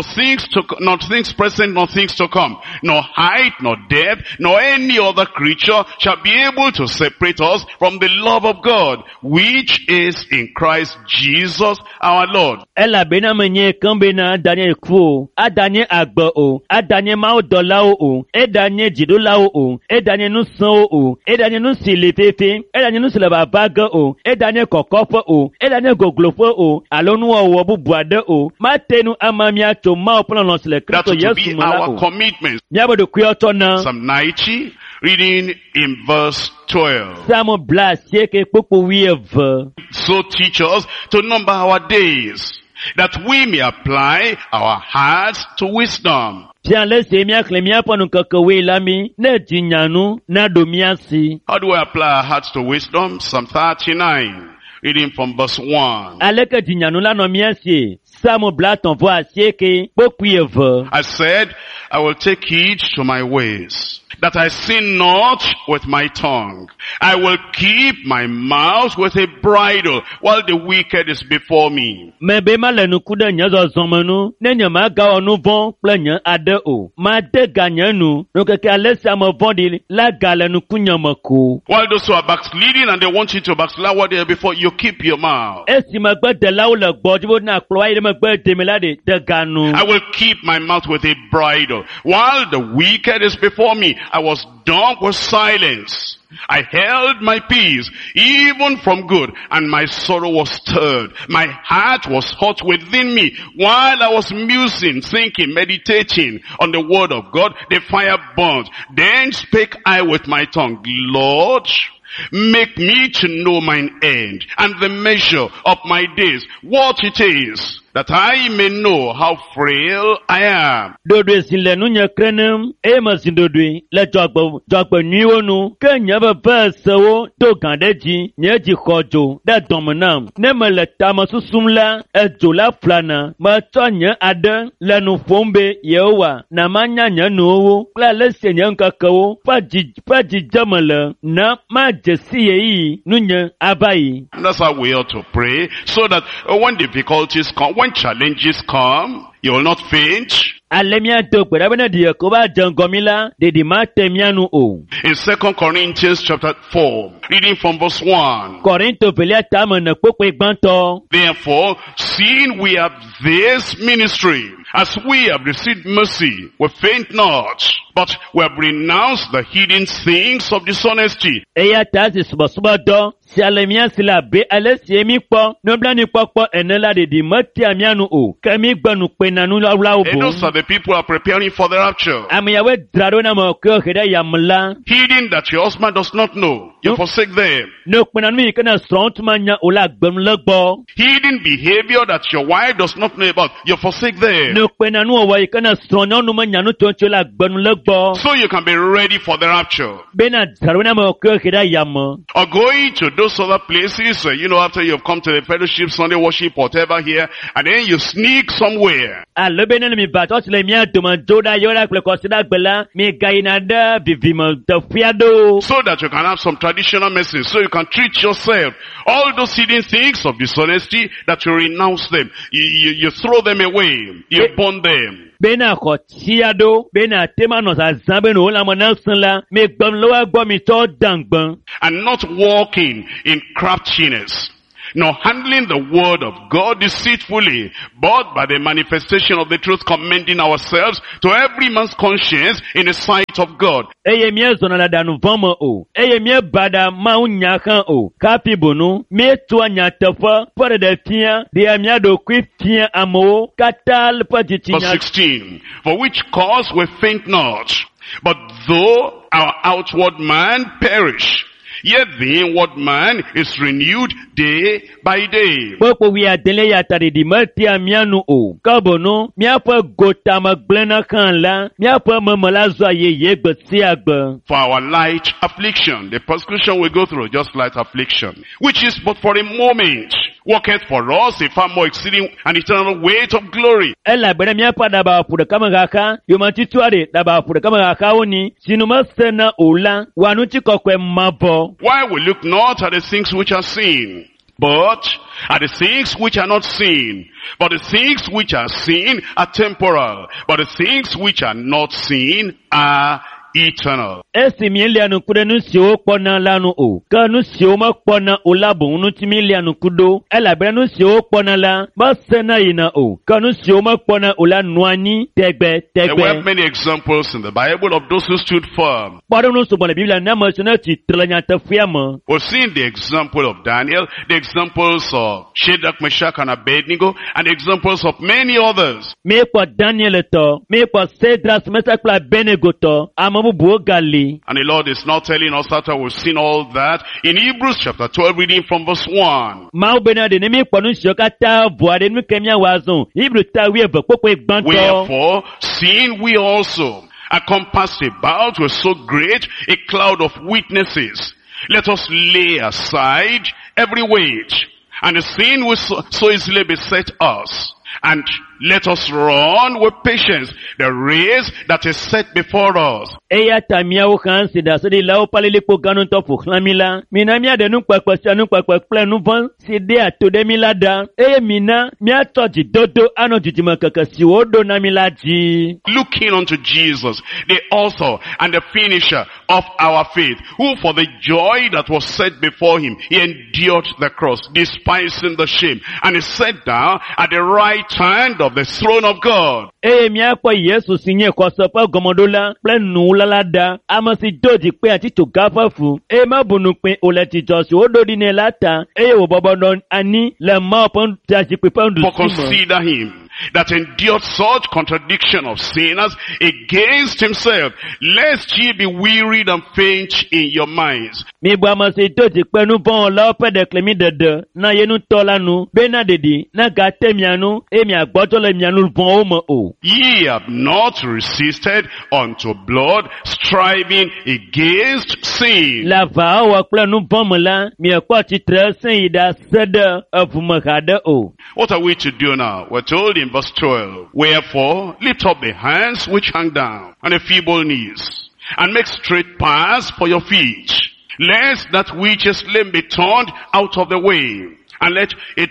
things present, nor things to come, nor height, nor depth, nor any other creature shall be able to separate us from the love of God, which is in Christ Jesus our Lord. Elabena menye kan bena Daniel ku o, adanye agbe o, adanye mawudɔlawo o, edanye dzidolawo o, edanye nusẽwo o, edanye nu si le fefe, edanye nu si le vava ge o, edanye kɔkɔƒe o, edanye gogloƒe o, alo nuwɔwɔ bubu aɖe o. Mate nu ama míatso Mawu ƒe lɔlɔ̃ si le That Kristo to Yesu be me la our o. commitment. Míaƒe ɖokuiwo tsɔ na Psalm 90, reading in verse 12. Psalm bla asieke kpokpo 12. So teach us to number our days, that we may apply our hearts to wisdom. Fia le se míaxlẽ míaƒe nukekewoe la mí, ne dzinyanu na ɖo mía si. How do we apply our hearts to wisdom? Psalm 39, reading from verse 1. Aleke dzinyanu la nɔ mía si. Psalm bla tɔ̃-vɔ asieke kpokpo 12. I said, I will take heed to my ways, that I sin not with my tongue. I will keep my mouth with a bridle, while the wicked is before me. Mebe ma le nuku ɖe nye zɔzɔ me nu, ne nye magawɔ nu vɔ̃ kple nye aɖe o. Made ga nye nu, nukeke ale si ame vɔ̃ɖi la ga le nukunye me ko. While those who are backsliding and they want you to backslide what they are before, you keep your mouth. Esi megbedelawo le gbɔdzro na kplɔ ayi ɖe megbe deme la de ga nu. I will keep my mouth with a bridle, while the wicked is before me. I was dumb with silence. I held my peace, even from good, and my sorrow was stirred. My heart was hot within me, while I was musing, thinking, meditating on the word of God. The fire burnt. Then spake I with my tongue, Lord, make me to know mine end, and the measure of my days, what it is, that I may know how frail I am. Dodoe si le nu nye krenem, me si dodoe le dzɔgbe nyuiwo nu, ke nye veve sewo do gã ɖe dzi, nye dzi xɔ dzo ɖe dɔme nam. Ne mele tame susum la, edzo la flana, metsɔ nye aɖe le nu ƒom be Yehowa, na manya nye nuwo kple ale si nye ŋkekewo ƒe dzidzeme le, na madze si yeyi nu nye ava yi. And that's how we ought to pray, so that when difficulties come, when challenges come, You will not faint. Alemia do gbedabena di yakoba jangomila de di matemianu o. In 2 Corinthians chapter 4, reading from verse 1. Korinto pelia tamo na kpokpe gbanto. Therefore, seeing we have this ministry, as we have received mercy, we faint not, but we have renounced the hidden things of dishonesty. Eya tazi suba do. Si alemia sila be alesi emi po. Nobla ni pokpo enela de di matemianu o. Kami gbanu pe nanu lawo And those are the people who are preparing for the rapture. Amiyawe drado na mo ko heda yamla. Hidden that your husband does not know. You forsake them. No penanu ikana strong manya ola gbem legbo. Hidden behavior that your wife does not know about. You forsake them. No penanu owa ikana strong no manya no toncho la gbem legbo. So you can be ready for the rapture. Bena drado na mo ko heda yam. Or going to those other places, after you've come to the fellowship, Sunday worship, whatever here, and then you sneak somewhere. Alebena mi batot le mia domanjoda yora klekosida gbela mi gainada bivimo tefiado. So that you can have some traditional message, so you can treat yourself. All those hidden things of dishonesty, that you renounce them. You throw them away. You burn them. Bena kotiado, bena tema no zambe no la monasla, me gbam loa gbo mi to dangban. And not walking in craftiness, nor handling the word of God deceitfully, but by the manifestation of the truth, commending ourselves to every man's conscience in the sight of God. Eye mie zona la danu vama o. Eye mie bada ma unya kan o. Kapi bonu, me tua nya tefa, pare de tia, de mia do kwi tia amo, katal pati Verse tia. 16, for which cause we faint not, but though our outward man perish, yet the inward man is renewed day by day. Popo wi adele ya tari di matia mianu o. Kabono, mia pa gota magblena kan la, mia pa mamala zwa ye gbetsi agbe. For our light affliction, the persecution we go through, just light affliction, which is but for a moment, worketh for us a far more exceeding and eternal weight of glory. Ela bere mia pa daba pude kama gaka, yomantituare daba pude kama gaka oni, sinuma sena ola, wanuti kokwe mabo. Why we look not at the things which are seen, but at the things which are not seen. But the things which are seen are temporal, but the things which are not seen are eternal. Esi milianu kude nu siwo kpona lanu o. Ka nu siwo ma kpona o labon nu ti milianu kudo. Ela bere nu siwo kpona la, ma sena ina o. Ka nu siwo ma kpona o la nuani, tegbe. There were many examples in the Bible of those who stood firm. Pardon nu subone Biblia na ma sona ti tranya tefiama. We've seen the example of Daniel, the examples of Shadrach, Meshach, and Abednego, and the examples of many others. Me kwa Daniel to, me kwa Cedras, Meshach, Abednego to, amamu buogali. And the Lord is now telling us after we've seen all that in Hebrews chapter 12, reading from verse 1. Mau benade ne me kwa nu shokata voade nu kemia wazon. Hebrew ta wie bekpokwe gbanto. Wherefore, seeing we also are compassed about with so great a cloud of witnesses, let us lay aside every weight and the sin which so easily beset us, and let us run with patience the race that is set before us. Eya tamia o kan sida so di lao palele po ganu to fu khlamila. Mina mia de nu kwakwa sia nu kwakwa ple nu van side atode milada. Eye mina mia to di dodo ano jijima kaka si odo na milaji. Looking unto Jesus, the author and the finisher of our faith, who for the joy that was set before him, he endured the cross, despising the shame, and he sat down at the right hand of the throne of God. Eye mia kwa Yesu sinye kwa sopa gomodola ple nu lalada amasi dodi pe ati to gafa fu. E ma bunu pe oleti josi odo di ne lata. Eye wo bobo ani le ma pon taji pe pon du. For consider him that endured such contradiction of sinners against himself, lest ye be wearied and faint in your minds. Mi bo amasi dodi pe nu bon la pe de klemi dede na yenu tola nu bena dedi na gate mianu e mi agboto le mianu bon o mo o. Ye have not resisted unto blood, striving against sin. La va wa ple nu bon mo la mi kwa ti tre sin ida sede avuma gade o. What are we to do now? We're told in verse 12, wherefore lift up the hands which hang down and the feeble knees, and make straight paths for your feet, lest that which is lame be turned out of the way. and let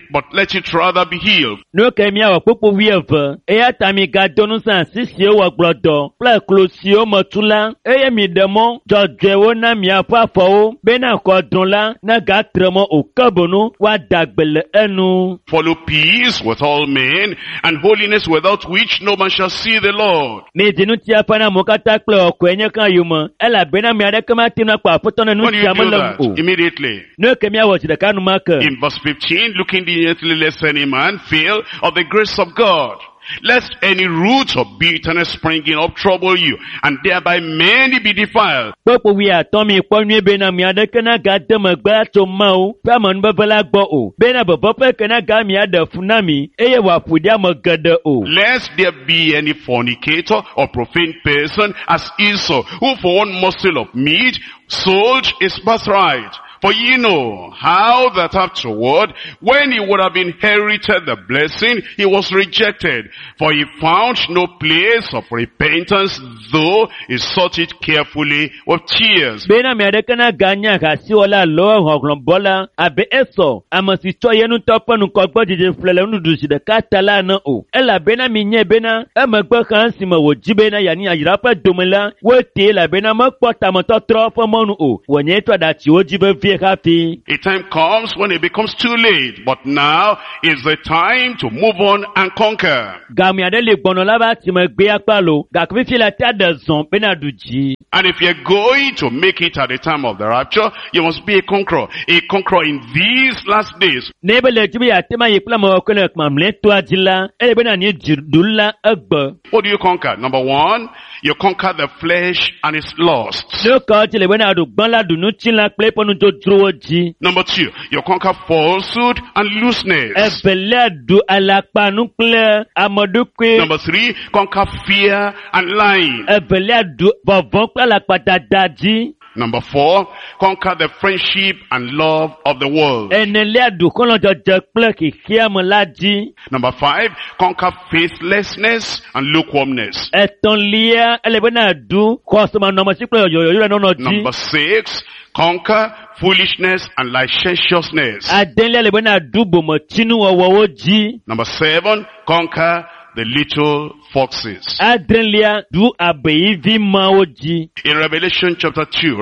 it rather be healed. No kemia wa popo wieve. Eya tami gadonu san sisi wa glodo. Pla klosio motula. Eya mi demo. Jodjewo na mi apa fo. Bena ko donla. Na gatremo o kabonu. Wa dagbele enu. Follow peace with all men, and holiness without which no man shall see the Lord. Me dinu tia pana mokata kle okwenye kan yuma. Ela bena mi adekama tinu kwa potona nu When you tia do malam that, o. immediately, No kemia wa chida kanu maka. in verse 15, looking diligently lest any man fail of the grace of God, lest any root of bitterness springing up trouble you, and thereby many be defiled. Popo wi atomi ponye bena mi adekana gadema gba to mau. Pamon babala gbo o. Bena bobope kana ga mi adafunami. Eye wa pudia magade o. Lest there be any fornicator or profane person as Esau, who for one morsel of meat sold his birthright. For ye know how that afterward, when he would have inherited the blessing, he was rejected. For he found no place of repentance, though he sought it carefully with tears. Bena mi adekana ganya kasi wala lo hoglombola. Abe eso. Amasi to yenu topa nu kogbo dije flele nu dusi de katala na o. Ela bena mi nye bena. Emegbe kansi ma woji bena yani ajirapa domela. Wote la bena mokpota moto trofa monu o. Wonye to adachi woji be vie happy. A time comes when it becomes too late, but now is the time to move on and conquer. Gami adele gbono laba ti me gbe apalo. Gakfi la ta de zon bena duji. And if you're going to make it at the time of the rapture, you must be a conqueror in these last days. Nebele tibi atema yipla mo okole kmamle to ajila. Ele bena ni jirdula egbe. What do you conquer? Number one, you conquer the flesh and its lusts. No ka ti le bena adu gbon la dunu tin la ple ponu to dro ji. Number two, you conquer falsehood and looseness. Ebele du alakpa nukle amoduke. Number three, conquer fear and lying. Ebele du bovon kwa alakpa dadaji. Number four, conquer the friendship and love of the world. Enele du kolon jojo ple ki kiam laji. Number five, conquer faithlessness and lukewarmness. Eton lia ele bena du kosoma no masi ple yo no ji. Number six, conquer foolishness and licentiousness. Adenle ele bena du bomo tinu owo ji. Number seven, conquer the little foxes. Adenlia du abeivi maoji. In Revelation chapter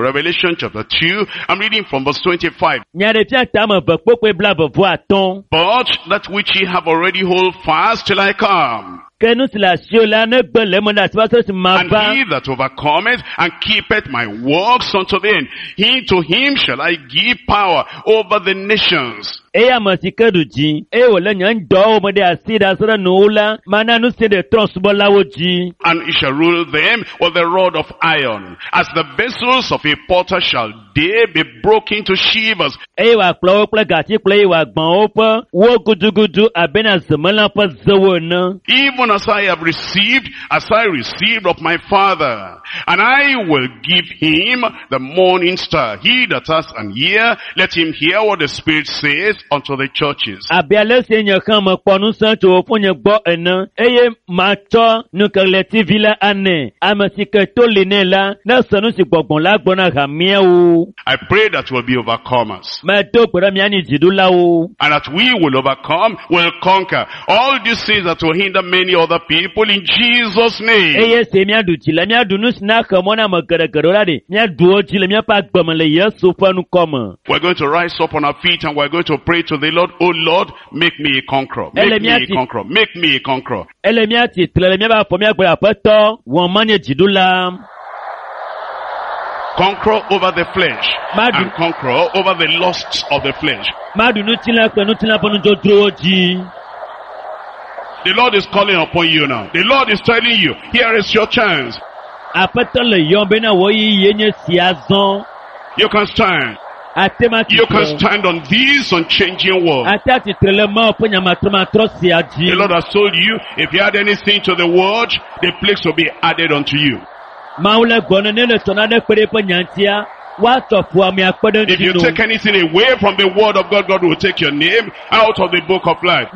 2, I'm reading from verse 25. Nyare tia tama bakpokwe blabo vo aton. But that which ye have already hold fast till I come. Kenu sila siola ne gbele mo da sibaso si And maba. he that overcometh and keepeth my works unto the end, to him shall I give power over the nations. Eya masikedu ji. Wole nyan do mo de asida sura nula. Mana nu se de transbola woji. And he shall rule them with the rod of iron. As the vessels of a potter shall they be broken to shivers. Ewa klo kle gati kle wa gbon opo. Wo gudugudu abena zemala pa zawona. Even as I received of my Father. And I will give him the morning star. He that has an ear, let him hear what the Spirit says unto the churches. Abiale se nye kama ponu santo opunye gbo ena. Eye mato nukele TV la ane. Amasike to lene la. Na sanu si gbogbo la gbona gamia o. I pray that we'll be overcomers. Ma to pera mi ani jidu la o. And that we will overcome, will conquer all these things that will hinder many other people in Jesus' name. Eye se mi adu chile mi adu nusna kamona magere la de. Mi adu o chile mi pa gbomele yesu fanu koma. We're going to rise up on our feet and we're going to pray to the Lord. Oh Lord, make me a conqueror. Make me a conqueror. Make me a conqueror. Ele mi ati tle mi ba fo mi agbe apeto. Won manye jidu la. Conqueror over the flesh. And conqueror over the lusts of the flesh. Madu nutila ponu to dro ji. The Lord is calling upon you now. The Lord is telling you, here is your chance. You can stand. You can stand on this unchanging word. The Lord has told you, if you add anything to the word, the plagues will be added unto you. If you take anything away from the word of God, God will take your name out of the book of life.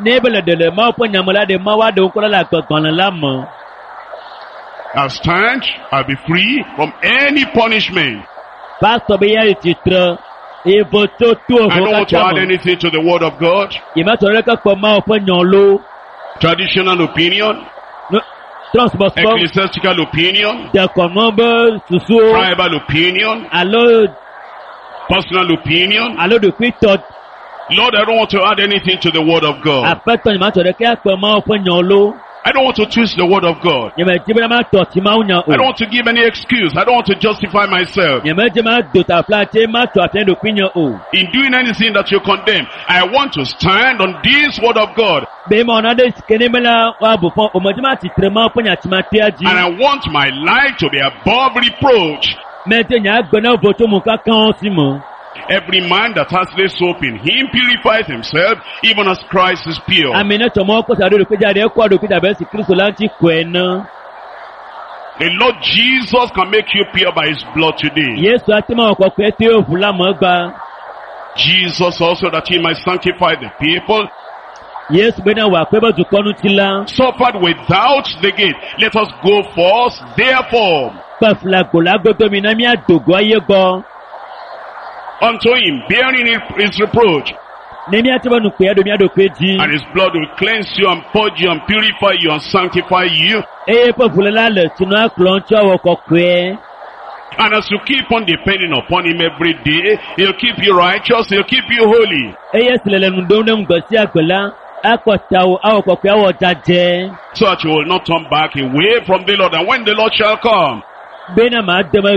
I'll stand, I'll be free from any punishment. Evo to tu I ovo don't want to add kachamo. anything to the word of God. Ima tore ka kpoma opo nyolo. Traditional opinion, Transport ecclesiastical opinion, de konombe susu. tribal opinion, Alo personal opinion. de kwito. Lord, I don't want to add anything to the word of God. Apeto ima tore ka kpoma opo nyolo. I don't want to twist the word of God. Yeme jibra ma to ti ma unya I don't o. want to give any excuse. I don't want to justify myself. Yeme jima do ta flate ma to aten do kwinya o. In doing anything that you condemn, I want to stand on this word of God. Be mo na de skene mela wa bu fo o mo jima ti trema opo nya ti ma ti aji. And I want my life to be above reproach. Me te nya gbona voto mu ka kan si mo. Every man that has this hope in him purifies himself, even as Christ is pure. Amene to mo ko sa do pe jade ko do pe da be si Kristo lanti kwena. The Lord Jesus can make you pure by his blood today. Yesu ati ma ko pe te o fula mo gba. Jesus also, that he might sanctify the people, Yesu be na wa pe ba du konu ti la. suffered without the gate. Let us go forth, therefore, Pa fula go la go to mi na mi adogo aye go. unto him, bearing his reproach, Ne mi ati ba nu pe do mi ado peji. and his blood will cleanse you and purge you and purify you and sanctify you. Eye pa fula la le tinu aklon cho wo ko kwe. And as you keep on depending upon him every day, he'll keep you righteous, he'll keep you holy, Eye silele nu do nem go si agbela. Akota o awo ko kwe awo jaje. so that you will not turn back away from the Lord. And when the Lord shall come, Be na ma de ma